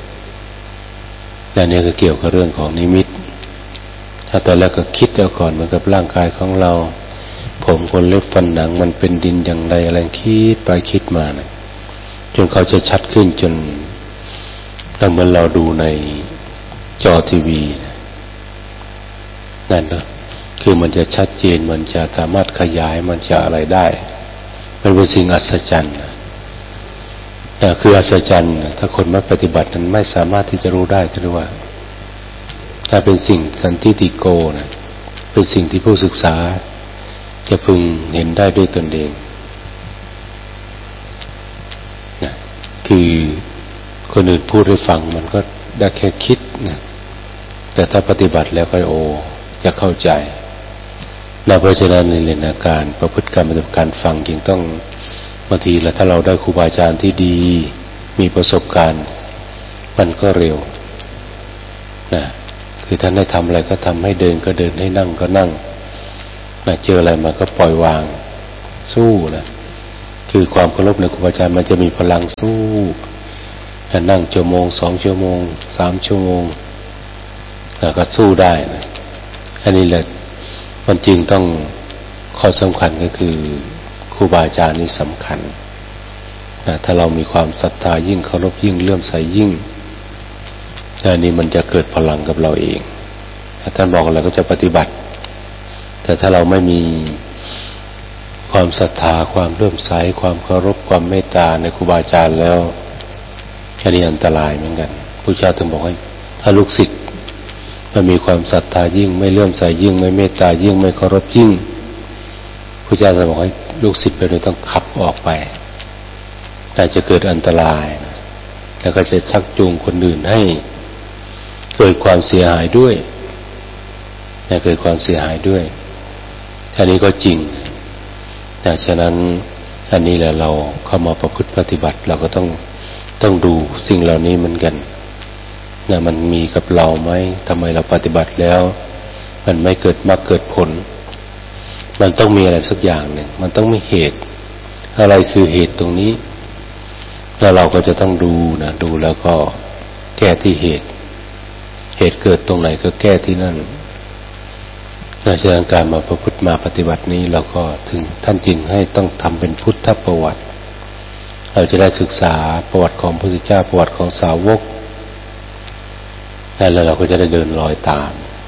และนี่ก็เกี่ยวกับเรื่องของนิมิตถ้าตอนแรกก็คิดเอาก่อนเหมือนกับร่างกายของเราผมขนเล็บฟันหนังมันเป็นดินอย่างไรอะไรคิดไปคิดมานะจนเขาจะชัดขึ้นจนเราเหมือนเราดูในจอทีวีนะนั่นนะคือมันจะชัดเจนมันจะสามารถขยายมันจะอะไรได้มันเป็นสิ่งอัศจรรย์นะคืออัศจรรย์ถ้าคนไม่ปฏิบัตินั้นไม่สามารถที่จะรู้ได้ถือว่าถ้าเป็นสิ่งสันทิฏฐิโกนะเป็นสิ่งที่ผู้ศึกษาจะพึงเห็นได้ด้วยตนเองนะคือคนอื่นพูดให้ฟังมันก็ได้แค่คิดนะแต่ถ้าปฏิบัติแล้วก็โอจะเข้าใจนะเพราะฉะนั้นในเรื่องการประพฤติการปฏิบัติการฟังจึงต้องบางทีแล้วถ้าเราได้ครูบาอาจารย์ที่ดีมีประสบการณ์มันก็เร็วนะคือท่านให้ทำอะไรก็ทำให้เดินก็เดินให้นั่งก็นั่งนะเจออะไรมาก็ปล่อยวางสู้นะคือความเคารพในครูบาอาจารย์มันจะมีพลังสู้ถ้านั่งชั่วโมงสองชั่วโมงสามชั่วโมงแล้วก็สู้ได้นะอันนี้แหละมันจริงต้องข้อสำคัญก็คือครูบาอาจารย์นี่สำคัญนะถ้าเรามีความศรัทธายิ่งเคารพยิ่งเลื่อมใสยิ่งอันนี้มันจะเกิดพลังกับเราเองถ้าท่านบอกอะไรก็จะปฏิบัติแต่ถ้าเราไม่มีความศรัทธาความเลื่อมใสความเคารพความเมตตาในครูบาอาจารย์แล้วอันนี้อันตรายเหมือนกันพระเจ้าถึงบอกให้ถ้าลูกศิษย์ไม่มีความศรัทธายิ่งไม่เลื่อมใสยิ่งไม่เมตตายิ่งไม่เคารพยิ่งพระเจ้าจะบอกให้ลูกศิษย์ไปเลยต้องขับออกไปอาจจะเกิดอันตรายแล้วก็จะชักจูงคนอื่นให้เกิดความเสียหายด้วยจะเกิดความเสียหายด้วยอันนี้ก็จริงแต่ฉะนั้นอันนี้แหละเราเข้ามาประพฤติปฏิบัติเราก็ต้องต้องดูสิ่งเหล่านี้เหมือนกันนะมันมีกับเราไหมทำไมเราปฏิบัติแล้วมันไม่เกิดมรรคเกิดผลมันต้องมีอะไรสักอย่างหนึ่งมันต้องมีเหตุอะไรคือเหตุตรงนี้แล้วเราก็จะต้องดูนะดูแล้วก็แก้ที่เหตุเหตุเกิดตรงไหนก็แก้ที่นั่นดังนั้นการมาประพฤติมาปฏิบัตินี้เราก็ถึงท่านจึงให้ต้องทำเป็นพุทธประวัติเราจะได้ศึกษาประวัติของพระพุทธเจ้าประวัติของสาวกแล้วเราก็จะได้เดินรอยตาม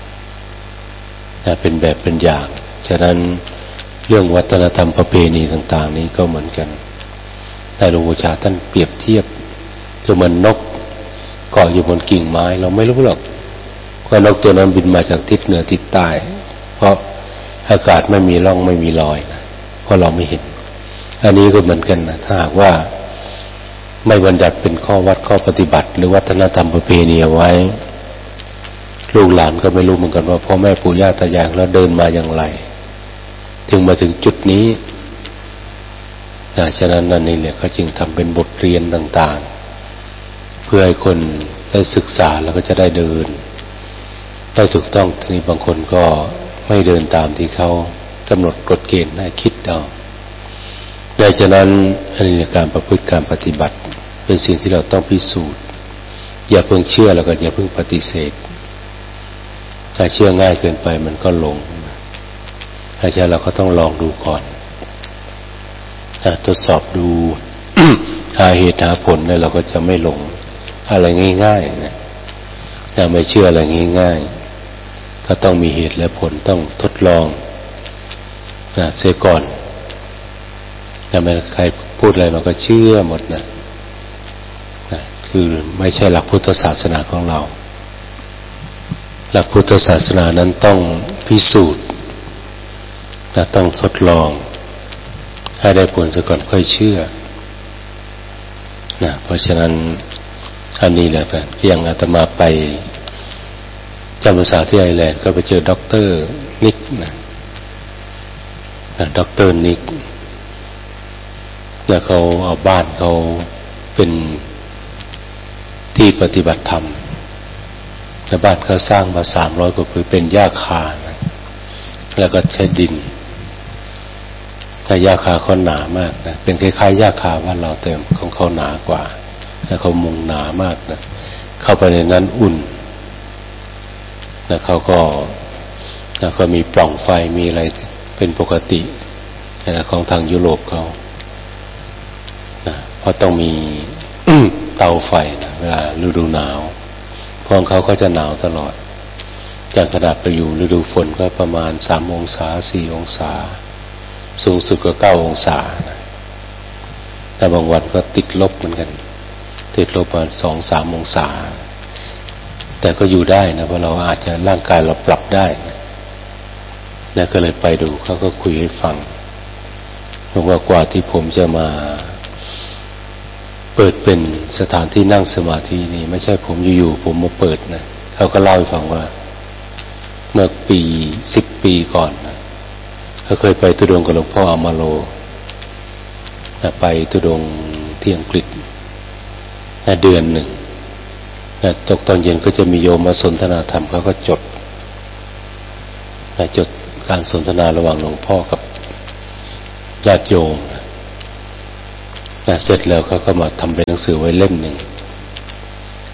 เป็นแบบเป็นอย่างฉะนั้นเรื่องวัฒนธรรมประเพณีต่างๆนี้ก็เหมือนกันในหลวงปู่ชาท่านเปรียบเทียบก็เหมือนนกเกาะอยู่บนกิ่งไม้เราไม่รู้หรอกว่านกตัวนั้นบินมาจากทิศเหนือทิศใต้เพราะอากาศไม่มีร่องไม่มีรอยนะเพราะเราไม่เห็นอันนี้ก็เหมือนกันนะถ้าหากว่าไม่บัญญัติเป็นข้อวัดข้อปฏิบัติหรือวัฒนธรรมประเพณีเอาไว้ลูกหลานก็ไม่รู้เหมือนกันว่าพ่อแม่ปู่ย่าตายายแล้วเดินมาอย่างไรถึงมาถึงจุดนี้นะฉะนั้นนั่นนี่แหละเขาจึงทำเป็นบทเรียนต่างๆเพื่อให้คนได้ศึกษาแล้วก็จะได้เดินได้ถูกต้องทีนี้บางคนก็ไม่เดินตามที่เขากำหนดกฎเกณฑ์ให้คิดเอาดังนั้นอันนี้การประพฤติการปฏิบัติเป็นสิ่งที่เราต้องพิสูจน์อย่าเพิ่งเชื่อแล้วก็อย่าเพิ่งปฏิเสธถ้าเชื่อง่ายเกินไปมันก็หลงถ้าใช่เราก็ต้องลองดูก่อนทดสอบดู หาเหตุหาผลเนี่ยเราก็จะไม่หลงอะไรง่ายๆนะถ้าไม่เชื่ออะไรง่ายๆก็ต้องมีเหตุและผลต้องทดลองนะเสียก่อนแต่ไม่ใครพูดอะไรมันก็เชื่อหมดนะนะคือไม่ใช่หลักพุทธศาสนาของเราหลักพุทธศาสนานั้นต้องพิสูจน์และต้องทดลองให้ได้ผลซะก่อนค่อยเชื่อนะเพราะฉะนั้นอันนี้แหละครับอย่างอาตมาไปจำพรรษาที่ไอร์แลนด์ก็ไปเจอด็อกเตอร์นิกนะนะด็อกเตอร์นิกแล้วเขาเอาบ้านเขาเป็นที่ปฏิบัติธรรมแต่บ้านเขาสร้างมาสามร้อยกว่าปีเป็นหญ้าคานะแล้วก็ใช้ดินแต่หญ้าคาเขาหนามากนะเป็นคล้ายๆหญ้าคาบ้านเราแต่ของเขาหนากว่าแล้วเขามุงหนามากนะเข้าไปในนั้นอุ่นแล้วเขาก็แล้วก็มีปล่องไฟมีอะไรเป็นปกตินะของทางยุโรปเขานะเพราะต้องมี เตาไฟนะเวลาฤดูหนาวพวกเขาก็จะหนาวตลอดอย่างขนาดไปอยู่ฤดูฝนก็ประมาณสามองศาสี่องศาสูงสุดก็เก้าองศานะแต่บางวันก็ติดลบเหมือนกันติดลบประมาณสองสามองศาแต่ก็อยู่ได้นะเพราะเราอาจจะร่างกายเราปรับได้นะแล้วก็เลยไปดูเขาก็คุยให้ฟังบอกว่ากว่าที่ผมจะมาเปิดเป็นสถานที่นั่งสมาธินี่ไม่ใช่ผมอยู่ๆผมมาเปิดนะเขาก็เล่าให้ฟังว่าเมื่อปีสิบปีก่อนนะเขาเคยไปทุดงกับหลวงพ่ออมาโลนะไปทุดงที่อังกฤษนะเดือนหนึ่งนะตกตอนเย็นก็จะมีโยมมาสนทนาธรรมเขาก็จดนะจดการสนทนาระหว่างหลวงพ่อกับญาติโยมนะเสร็จแล้วเขาก็มาทำเป็นหนังสือไว้เล่มหนึ่ง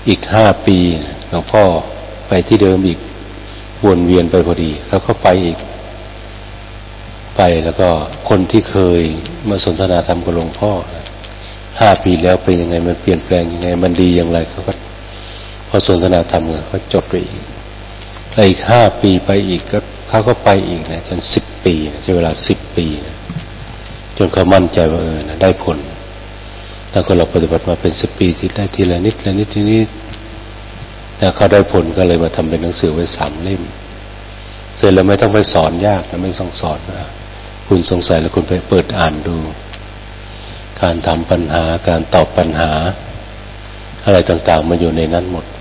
อีกห้าปีหลวงพ่อไปที่เดิมอีกวนเวียนไปพอดีแล้วก็ไปอีกไปแล้วก็คนที่เคยมาสนทนาธรรมกับหลวงพ่อห้าปีแล้วเป็นยังไงมันเปลี่ยนแปลงยังไงมันดีอย่างไรเขาก็พอสนทนาธรรมเขาจดไปอีกแล้วอีกห้าปีไปอีกก็เขาก็ไปอีกนะจนสิบปีใช้เวลาสิบปีนะจนเขามั่นใจว่าเออนะได้ผลถ้าคนเราปฏิบัติมาเป็นสิบปีที่ได้ทีละนิดละนิดทีนี้แต่เขาได้ผลก็เลยมาทำเป็นหนังสือไว้สามเล่มเสร็จแล้วไม่ต้องไปสอนยากนะไม่ต้องสอนนะคุณสงสัยแล้วคุณไปเปิดอ่านดูการทำปัญหาการตอบปัญหาอะไรต่างๆมาอยู่ในนั้นหมด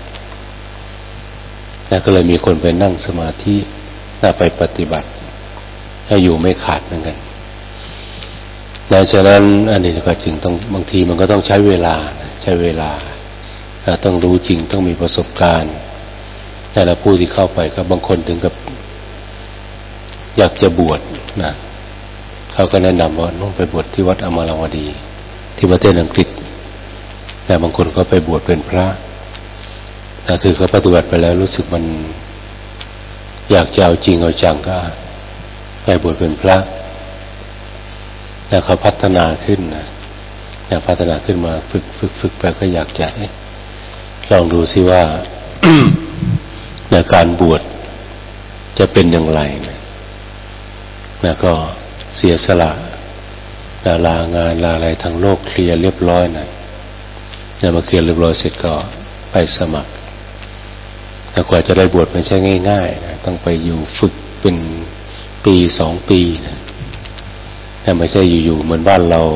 แล้วก็เลยมีคนไปนั่งสมาธิน่าไปปฏิบัติให้อยู่ไม่ขาดเหมือนกันดังนั้นอันนี้ก็จึงต้องบางทีมันก็ต้องใช้เวลาใช้เวลาต้องรู้จริงต้องมีประสบการณ์แต่ละผู้ที่เข้าไปก็บางคนถึงกับอยากจะบวชนะเขาก็แนะนำว่าต้องไปบวชที่วัดอมรวดีที่ประเทศอังกฤษแต่บางคนก็ไปบวชเป็นพระแต่คือเขาปฏิบัติไปแล้วรู้สึกมันอยากจะเอาจริงเอาจังก็ไปบวชเป็นพระแต่เขาพัฒนาขึ้นนะพัฒนาขึ้นมาฝึกฝึกฝึกไปก็อยากจะลองดูซิว่า ในการบวชจะเป็นอย่างไรนะแล้วก็เสียสละลางานลาอะไรทางโลกเคลียร์เรียบร้อยนะเนี่ยมาเคลียร์เรียบร้อยเสร็จก็ไปสมัครแต่กว่าจะได้บวชไม่ใช่ง่ายๆนะต้องไปอยู่ฝึกเป็นปีสองปีนะแต่ไม่ใช่อยู่ๆเหมือนบ้านเรา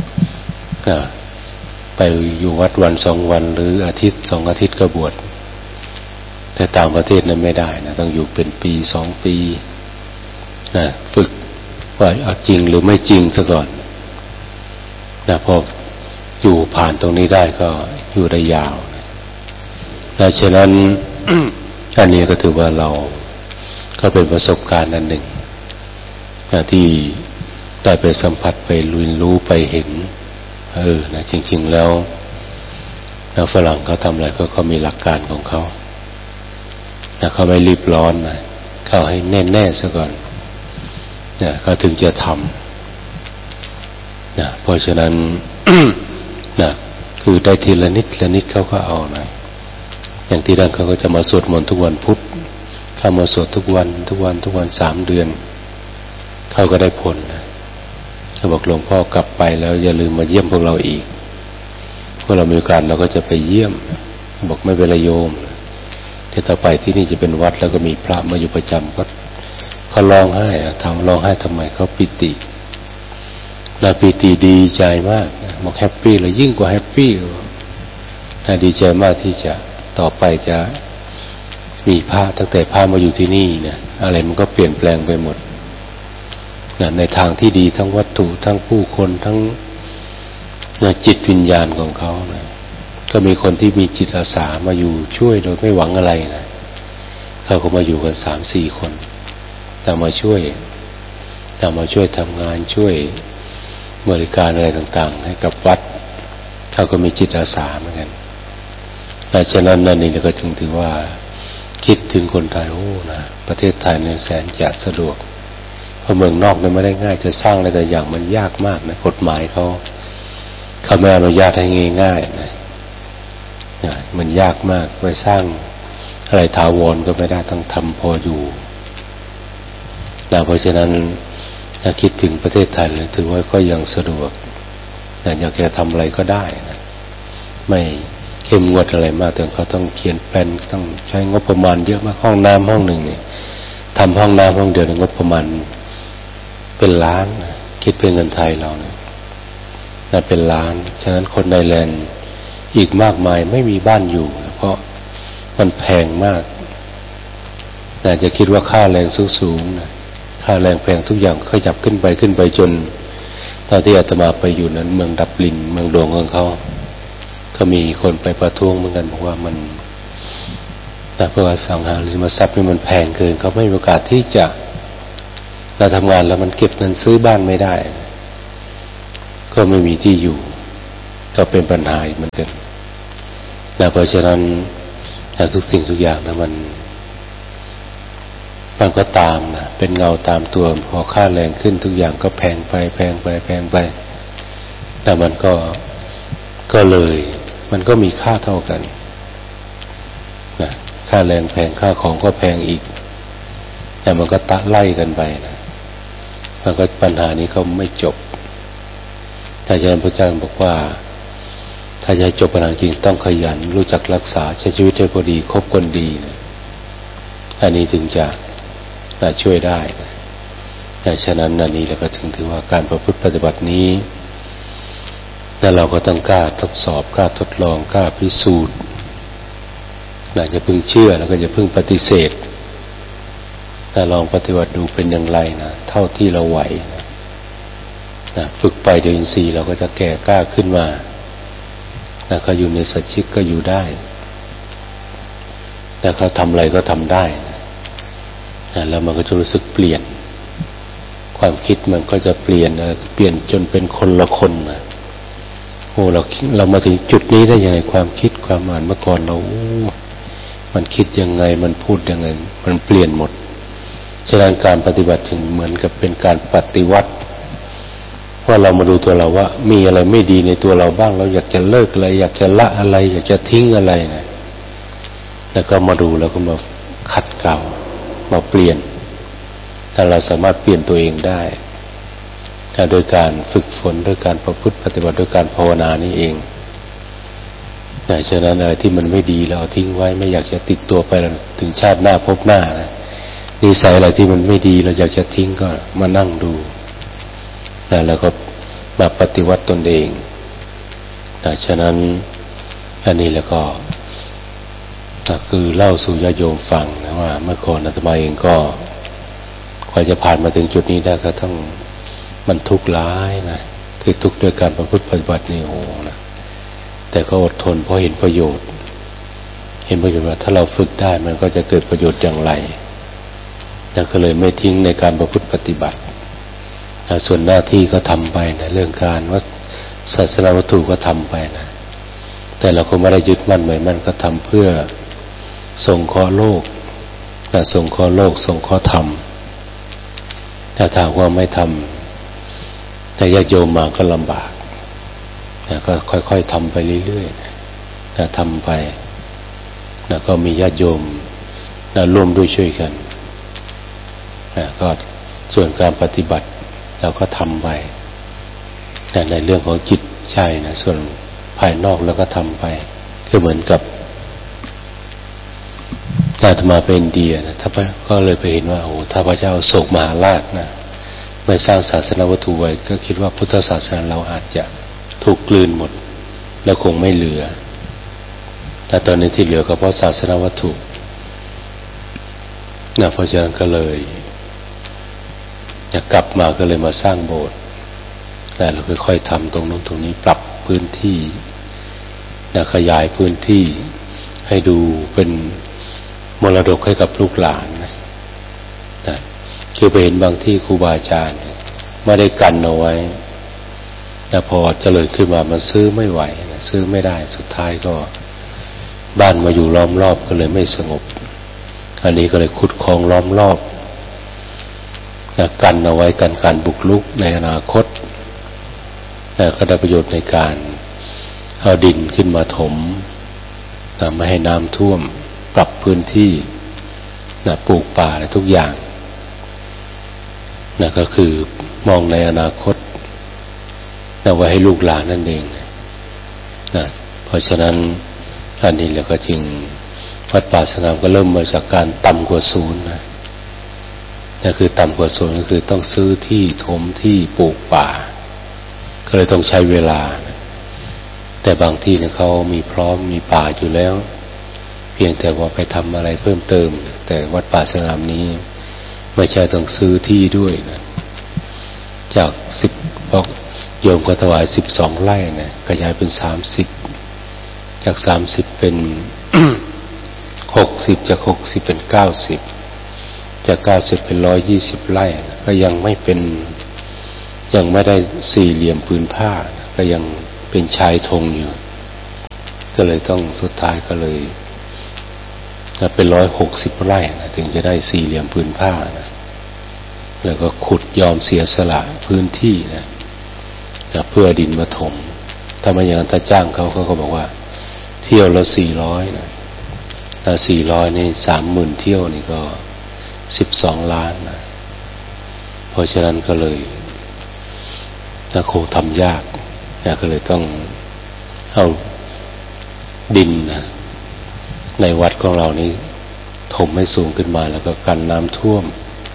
ไปอยู่วัดวันสองวันหรืออาทิตย์สองอาทิตย์ก็บวชแต่ต่างประเทศนั้นไม่ได้นะต้องอยู่เป็นปีสองปีนะฝึกว่าเอาจริงหรือไม่จริงซะก่อนนะพออยู่ผ่านตรงนี้ได้ก็อยู่ได้ยาวนะและฉะนั้น อันนี้ก็ถือว่าเราก็เป็นประสบการณ์อันหนึ่งนะที่ได้ไปสัมผัสไปเรียนรู้ไปเห็นเออนะจริงๆแล้วแล้วฝรั่งเขาทำอะไรก็เขามีหลักการของเขาแต่เขาไม่รีบร้อนนะเขาให้แน่ๆซะก่อนนะเขาถึงจะทำนะเพราะฉะนั้น นะคือได้ทีละนิดละนิดเขาก็เอานะอย่างที่นั่นเขาก็จะมาสวดมนต์ทุกวันพุธเข้ามาสวดทุกวันทุกวันทุกวันสามเดือนเขาก็ได้ผลนะเขาบอกหลวงพ่อกลับไปแล้วอย่าลืมมาเยี่ยมพวกเราอีกพวกเรามีโอกาสเราก็จะไปเยี่ยมบอกไม่เป็นไรโยมที่ต่อไปที่นี่จะเป็นวัดแล้วก็มีพระมาอยู่ประจำก็เขาร้องไห้ทำร้องไห้ทำไมเขาปิติเราปิติดีใจมากบอกแฮปปี้เลยยิ่งกว่าแฮปปี้น่าดีใจมากที่จะต่อไปจะมีพระตั้งแต่พระมาอยู่ที่นี่เนี่ยอะไรมันก็เปลี่ยนแปลงไปหมดนะในทางที่ดีทั้งวัตถุทั้งผู้คนทั้งจิตวิญญาณของเขานะก็มีคนที่มีจิตอาสามาอยู่ช่วยโดยไม่หวังอะไรนะเขาก็มาอยู่กันสามสี่คนแต่มาช่วยแต่มาช่วยทำงานช่วยบริการอะไรต่างๆให้กับวัดเขาก็มีจิตอาสาเหมือนกันแต่ฉะนั้นนั่นเองก็จึงถือว่าคิดถึงคนไทยโอ้นะประเทศไทยเนี่ยแสนจะสะดวกเพราะเมืองนอกเนี่ยไม่ได้ง่ายจะสร้างอะไรแต่อย่างมันยากมากนะกฎหมายเขาเขาไม่อนุญาตให้ง่ายๆนะมันยากมากไปสร้างอะไรถาวรก็ไม่ได้ต้องทำพออยู่นะเพราะฉะนั้นถ้าคิดถึงประเทศไทยเลยถือว่าก็ยังสะดวกนะอยากจะทำอะไรก็ได้นะไม่เข้มงวดอะไรมากแต่เขาต้องเขียนแผนต้องใช้งบประมาณเยอะมากห้องน้ำห้องหนึ่งเนี่ยทำห้องน้ำห้องเดียวงบประมาณเป็นล้านนะคิดเป็นเงินไทยเราเนี่ยน่าเป็นล้านฉะนั้นคนในแลนด์อีกมากมายไม่มีบ้านอยู่นะเพราะมันแพงมากแต่จะคิดว่าค่าแรงสูงๆนะค่าแรงแพงทุกอย่างขยับขึ้นไปขึ้นไปจนตอนที่อาตมาไปอยู่นั้นเมืองดับลินเมืองหลวงของเขาก็มีคนไปประท้วงเหมือนกันบอกว่ามันแต่เพื่อสังหาริมทรัพย์นี่มันแพงเกินเขาไม่มีโอกาสที่จะเราทำงานแล้วมันเก็บเงินซื้อบ้านไม่ได้ก็ไม่มีที่อยู่ก็เป็นปัญหาเหมือนกันนะเพราะฉะนั้นทุกสิ่งทุกอย่างนะมันมันก็ตามนะเป็นเงาตามตัวพอค่าแรงขึ้นทุกอย่างก็แพงไปแพงไปแพงไปแต่มันก็ก็เลยมันก็มีค่าเท่ากันนะค่าแรงแพงค่าของก็แพงอีกแต่มันก็ตะไล่กันไปนะมันก็ปัญหานี้เขาไม่จบแต่อาจารย์พระอาจารย์บอกว่าถ้าจะจบปัญหาจริงต้องขยันรู้จักรักษาใช้ชีวิตให้พอดีคบคนดีนะอันนี้ถึงจะช่วยได้นะแต่ฉะนั้นอันนี้เราก็ถึงถือว่าการประพฤติปฏิบัตินี้แล้วเราก็ต้องกล้าทดสอบกล้าทดลองกล้าพิสูจน์นะอย่าเพิ่งเชื่อแล้วก็อย่าเพิ่งปฏิเสธแต่ลองปฏิบัติดูเป็นอย่างไรนะเท่าที่เราไหวนะนะฝึกไปเดี๋ยวอินทรีย์เราก็จะแก่กล้าขึ้นมานะก็อยู่ในสัจจิกก็อยู่ได้แต่เขาทำอะไรก็ทำได้นะนะแล้วมันก็จะรู้สึกเปลี่ยนความคิดมันก็จะเปลี่ยนนะเปลี่ยนจนเป็นคนละคนนะโอ้เราเรามาถึงจุดนี้ได้ยังไงความคิดความอ่านเมื่อก่อนเรามันคิดยังไงมันพูดยังไงมันเปลี่ยนหมดฉะนั้นการปฏิบัติถึงเหมือนกับเป็นการปฏิวัติว่าเรามาดูตัวเราว่ามีอะไรไม่ดีในตัวเราบ้างเราอยากจะเลิกอะไรอยากจะละอะไรอยากจะทิ้งอะไรนะแล้วก็มาดูแล้วก็มาขัดเกลามาเปลี่ยนถ้าเราสามารถเปลี่ยนตัวเองได้โดยการฝึกฝนโดยการประพฤติปฏิบัติโดยการภาวนานี่เองนะฉะนั้นอะไรที่มันไม่ดีเราเอาทิ้งไว้ไม่อยากจะติดตัวไปถึงชาติหน้าพบหน้านะนิสัยอะไรที่มันไม่ดีเราอยากจะทิ้งก็มานั่งดูนะแล้วก็มาปฏิวัติตนเองนะฉะนั้นอันนี้แล้วก็คือเล่าสู่ญาติโยมฟังนะว่าเมื่อก่อนอาตมาเองก็กว่าจะผ่านมาถึงจุดนี้ได้ก็ต้องมันทุกข์ร้ายนะคือทุกข์ด้วยการประพฤติปฏิบัตินี่โอ้นะแต่ก็อดทนเพราะเห็นประโยชน์เห็นประโยชน์ว่าถ้าเราฝึกได้มันก็จะเกิดประโยชน์อย่างไรแล้วก็เลยไม่ทิ้งในการประพฤติปฏิบัติส่วนหน้าที่ก็ทำไปนะเรื่องการว่าศาสนาวัตถุก็ทำไปนะแต่เราก็ไม่ได้ยึดมั่นหมายมั่นก็ทำเพื่อส่งเคราะห์โลกนะส่งเคราะห์โลกส่งเคราะห์ธรรมถ้าถามว่าไม่ทำแต่ญาติโยมมาก็ลำบากนะก็ค่อยๆทำไปเรื่อยๆนะทำไปนะก็มีญาติโยมนะร่วมด้วยช่วยกันนะก็ส่วนการปฏิบัติเราก็ทำไปนะในเรื่องของจิตใจนะส่วนภายนอกแล้วก็ทำไปก็เหมือนกับอาตมาไปอินเดียนะถ้าก็เลยไปเห็นว่าโอ้ถ้าพระเจ้าโศกมหาราชนะไม่สร้างศาสนาวัตถุไว้ก็คิดว่าพุทธศาสนาเราอาจจะถูกกลืนหมดแล้วคงไม่เหลือแต่ตอนนี้ที่เหลือก็เพราะศาสนาวัตถุนะเพราะฉะนั้นก็เลยอยากกลับมาก็เลยมาสร้างโบสถ์แล้วเราค่อยๆทำตรงนู้นตรงนี้ปรับพื้นที่นะขยายพื้นที่ให้ดูเป็นมรดกให้กับลูกหลานนะนะคือไปเห็นบางที่ครูบาอาจารย์ไม่ได้กันเอาไว้แล้วพอเจริญขึ้นมามันซื้อไม่ไหวนะซื้อไม่ได้สุดท้ายก็บ้านมาอยู่ล้อมรอบก็เลยไม่สงบอันนี้ก็เลยขุดคลองล้อมรอบนะกันเอาไว้กันการบุกรุกในอนาคตนะก็ได้ประโยชน์ในการเอาดินขึ้นมาถมนะไม่ให้น้ำท่วมปรับพื้นที่นะปลูกป่าอะไรทุกอย่างนะก็คือมองในอนาคตนะไว้ให้ลูกหลานนั่นเองนะเพราะฉะนั้นอันนี้เราก็จึงวัดป่าสงามก็เริ่มมาจากการต่ำกว่าศูนย์นะนั่นคือต่ำกว่าศูนย์ก็คือต้องซื้อที่ถมที่ปลูกป่าก็เลยต้องใช้เวลานะแต่บางที่เนี่ยเขามีพร้อมมีป่าอยู่แล้วเพียงแต่ว่าไปทำอะไรเพิ่มเติมแต่วัดป่าสงามนี้ไม่ใช่ต้องซื้อที่ด้วยนะจากสิบบอกโยมก็ถวายสิบสองไร่นะขยายเป็นสามสิบจากสามสิบเป็น หกสิบจากหกสิบเป็นเก้าสิบจากเก้าสิบเป็นร้อยยี่สิบไร่นะก็ยังไม่เป็นยังไม่ได้สี่เหลี่ยมผืนผ้านะก็ยังเป็นชายธงอยู่ก็เลยต้องสุดท้ายก็เลยเป็นร้อยหกสิบไร่นะถึงจะได้สี่เหลี่ยมผืนผ้านะแล้วก็ขุดยอมเสียสละพื้นที่นะเพื่อดินมาถมถ้าไม่อย่างนั้นถ้าจ้างเขาเขาก็บอกว่าเที่ยวละสี่ร้อยนะถ้าสี่ร้อยนี่สามหมื่นเที่ยวนี่ก็สิบสองล้านนะเพราะฉะนั้นก็เลยนะคงทำยากนะก็เลยต้องเอาดินนะในวัดของเรานี้ถมให้สูงขึ้นมาแล้วก็กันน้ำท่วม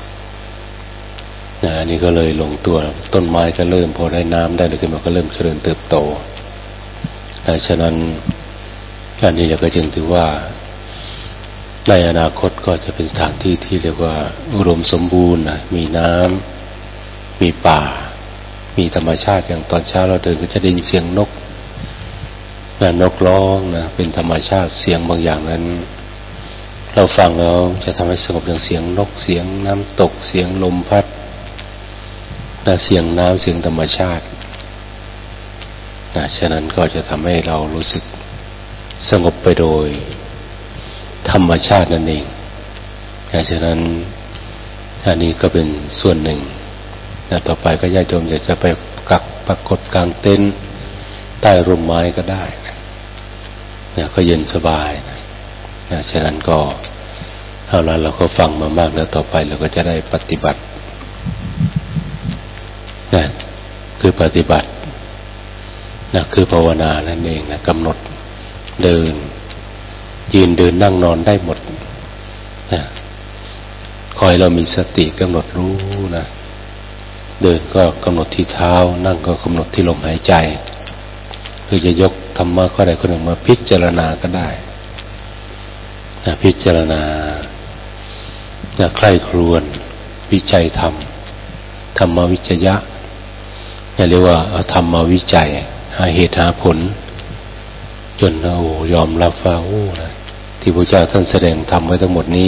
นะนี่ก็เลยลงตัวต้นไม้ก็เริ่มพอได้น้ำได้เลยขึ้นมาก็เริ่มเจริญเติบโตนะฉะนั้นอันนี้เราก็จึงถือว่าในอนาคตก็จะเป็นสถานที่ที่เรียกว่าอุดมสมบูรณ์นะมีน้ำมีป่ามีธรรมชาติอย่างตอนเช้าเราเดินก็จะได้ยินเสียงนกนะนกร้องนะเป็นธรรมชาติเสียงบางอย่างนั้นเราฟังแล้วจะทำให้สงบอย่างเสียงนกเสียงน้ำตกเสียงลมพัดนะเสียงน้ำเสียงธรรมชาตินะฉะนั้นก็จะทำให้เรารู้สึกสงบไปโดยธรรมชาตินั่นเองนะฉะนั้นอันนี้ก็เป็นส่วนหนึ่งนะต่อไปก็ญาติโยมอยากจะไปกักปรากฏกลางเต็นท์ใต้ร่มไม้ก็ได้นะนะก็เย็นสบายนะนะฉะนั้นก็เอาละเราก็ฟังมามากแล้วต่อไปเราก็จะได้ปฏิบัตินะคือปฏิบัตินะคือภาวนานั่นเองนะกำหนดเดินยืนเดินนั่งนอนได้หมดนะคอยเรามีสติกำหนดรู้นะเดินก็กำหนดที่เท้านั่งก็กำหนดที่ลมหายใจหรือจะยกธรรมะข้อใดข้อหนึ่งมาพิจารณาก็ได้นะพิจารณานะใคร่ครวญวิจัยธรรมธรรมวิจยะเรียกว่าเอาธรรมมาวิจัยหาเหตุหาผลจนโอ้ยอมรับว่าโอ้นะที่พระเจ้าท่านแสดงธรรมไว้ทั้งหมดนี้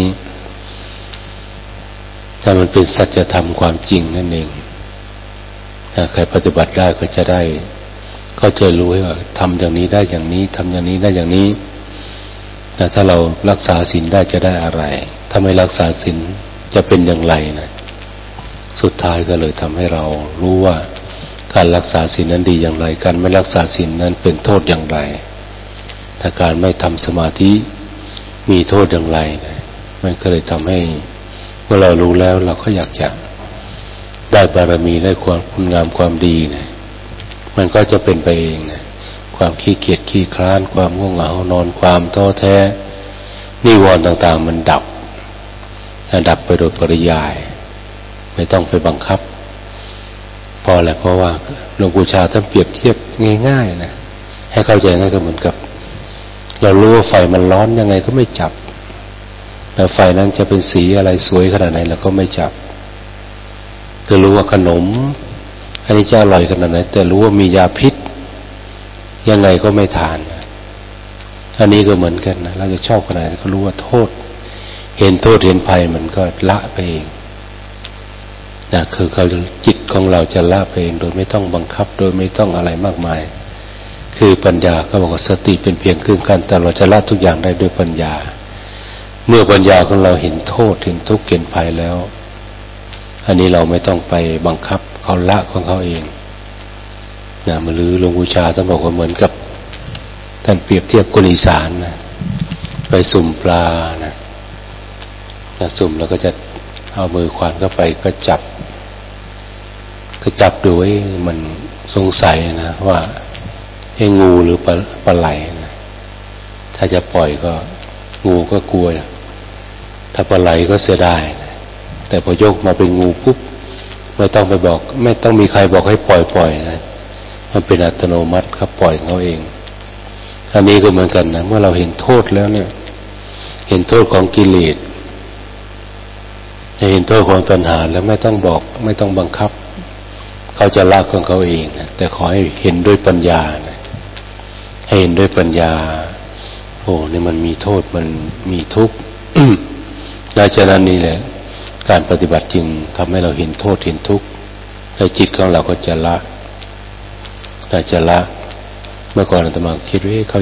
ถ้ามันเป็นสัจธรรมความจริงนั่นเองถ้าใครปฏิบัติได้ก็จะได้ก็จะรู้ว่าทำอย่างนี้ได้อย่างนี้ทำอย่างนี้ได้อย่างนี้แต่ถ้าเรารักษาศีลได้จะได้อะไรถ้าไม่รักษาศีลจะเป็นอย่างไรนะสุดท้ายก็เลยทำให้เรารู้ว่าการรักษาศีลนั้นดีอย่างไรการไม่รักษาศีลนั้นเป็นโทษอย่างไรถ้าการไม่ทำสมาธิมีโทษอย่างไรนะมันก็เลยทำให้เมื่อเรารู้แล้วเราก็อยากจะได้บารมีได้ความคุณงามความดีนะมันก็จะเป็นไปเองนะความขี้เกียจขี้คร้านความง่วงเหงานอนความท้อแท้นิวรณ์ต่างๆมันดับดับไปโดยปริยายไม่ต้องไปบังคับพอแหละเพราะว่าหลวงปู่ชาท่านเปรียบเทียบง่ายๆนะให้เข้าใจง่ายก็เหมือนกับเรารู้ว่าไฟมันร้อนยังไงก็ไม่จับแล้วไฟนั้นจะเป็นสีอะไรสวยขนาดไหนเราก็ไม่จับจะรู้ว่าขนมอันนี้จะอร่อยขนาดไหนแต่รู้ว่ามียาพิษยังไงก็ไม่ทานอันนี้ก็เหมือนกันนะเราจะชอบขนาดไหนก็รู้ว่าโทษเห็นโทษเห็นภัยมันก็ละไปเองนะคือเขาจิตของเราจะละไปเองโดยไม่ต้องบังคับโดยไม่ต้องอะไรมากมายคือปัญญาเขาบอกว่าสติเป็นเพียงเครื่องกั้นแต่เราจะละทุกอย่างได้ด้วยปัญญาเมื่อปัญญาของเราเห็นโทษเห็นทุกข์เห็นภัยแล้วอันนี้เราไม่ต้องไปบังคับเขาละของเขาเองนะมาลือหลวงปู่ชาท่านบอกว่าเหมือนกับท่านเปรียบเทียบคนอีสานนะไปสุ่มปลานะนะสุ่มแล้วก็จะเอามือควานเข้าไปก็จับก็จับดูไอ้มันสงสัยนะว่าไอ้งูหรือปลาปลาไหลนะถ้าจะปล่อยก็งูก็กลัวถ้าปลาไหลก็เสียดายนะแต่พอยกมาเป็นงูปุ๊บไม่ต้องไปบอกไม่ต้องมีใครบอกให้ปล่อยปล่อยนะมันเป็นอัตโนมัติครับปล่อยเขาเองอันนี้ก็เหมือนกันนะเมื่อเราเห็นโทษแล้วเนี่ยเห็นโทษของกิเลสเห็นโทษของตัณหาแล้วไม่ต้องบอกไม่ต้องบังคับเขาจะละของเขาเองนะแต่ขอให้เห็นด้วยปัญญานะให้เห็นด้วยปัญญาโอ้นี่มันมีโทษมันมีทุกข์ และฉะนั้นนี่แหละการปฏิบัติจึงทำให้เราเห็นโทษเห็นทุกข์และจิตของเราก็จะละเราจะละเมื่อก่อนอาตมาคิดว่าเขาอยู่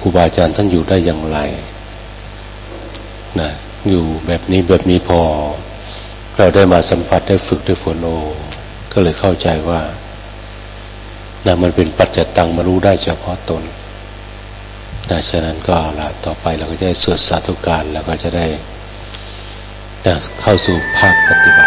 ครูบาอาจารย์ท่านอยู่ได้อย่างไรนะอยู่แบบนี้แบบนี้พอเราได้มาสัมผัสได้ฝึกได้ฝนโอก็เลยเข้าใจว่านะมันเป็นปัจจตังมารู้ได้เฉพาะตนนะฉะนั้นก็ละต่อไปเราก็จะได้สวดสาธุการแล้วก็จะได้นะเข้าสู่ภาคปฏิบัติ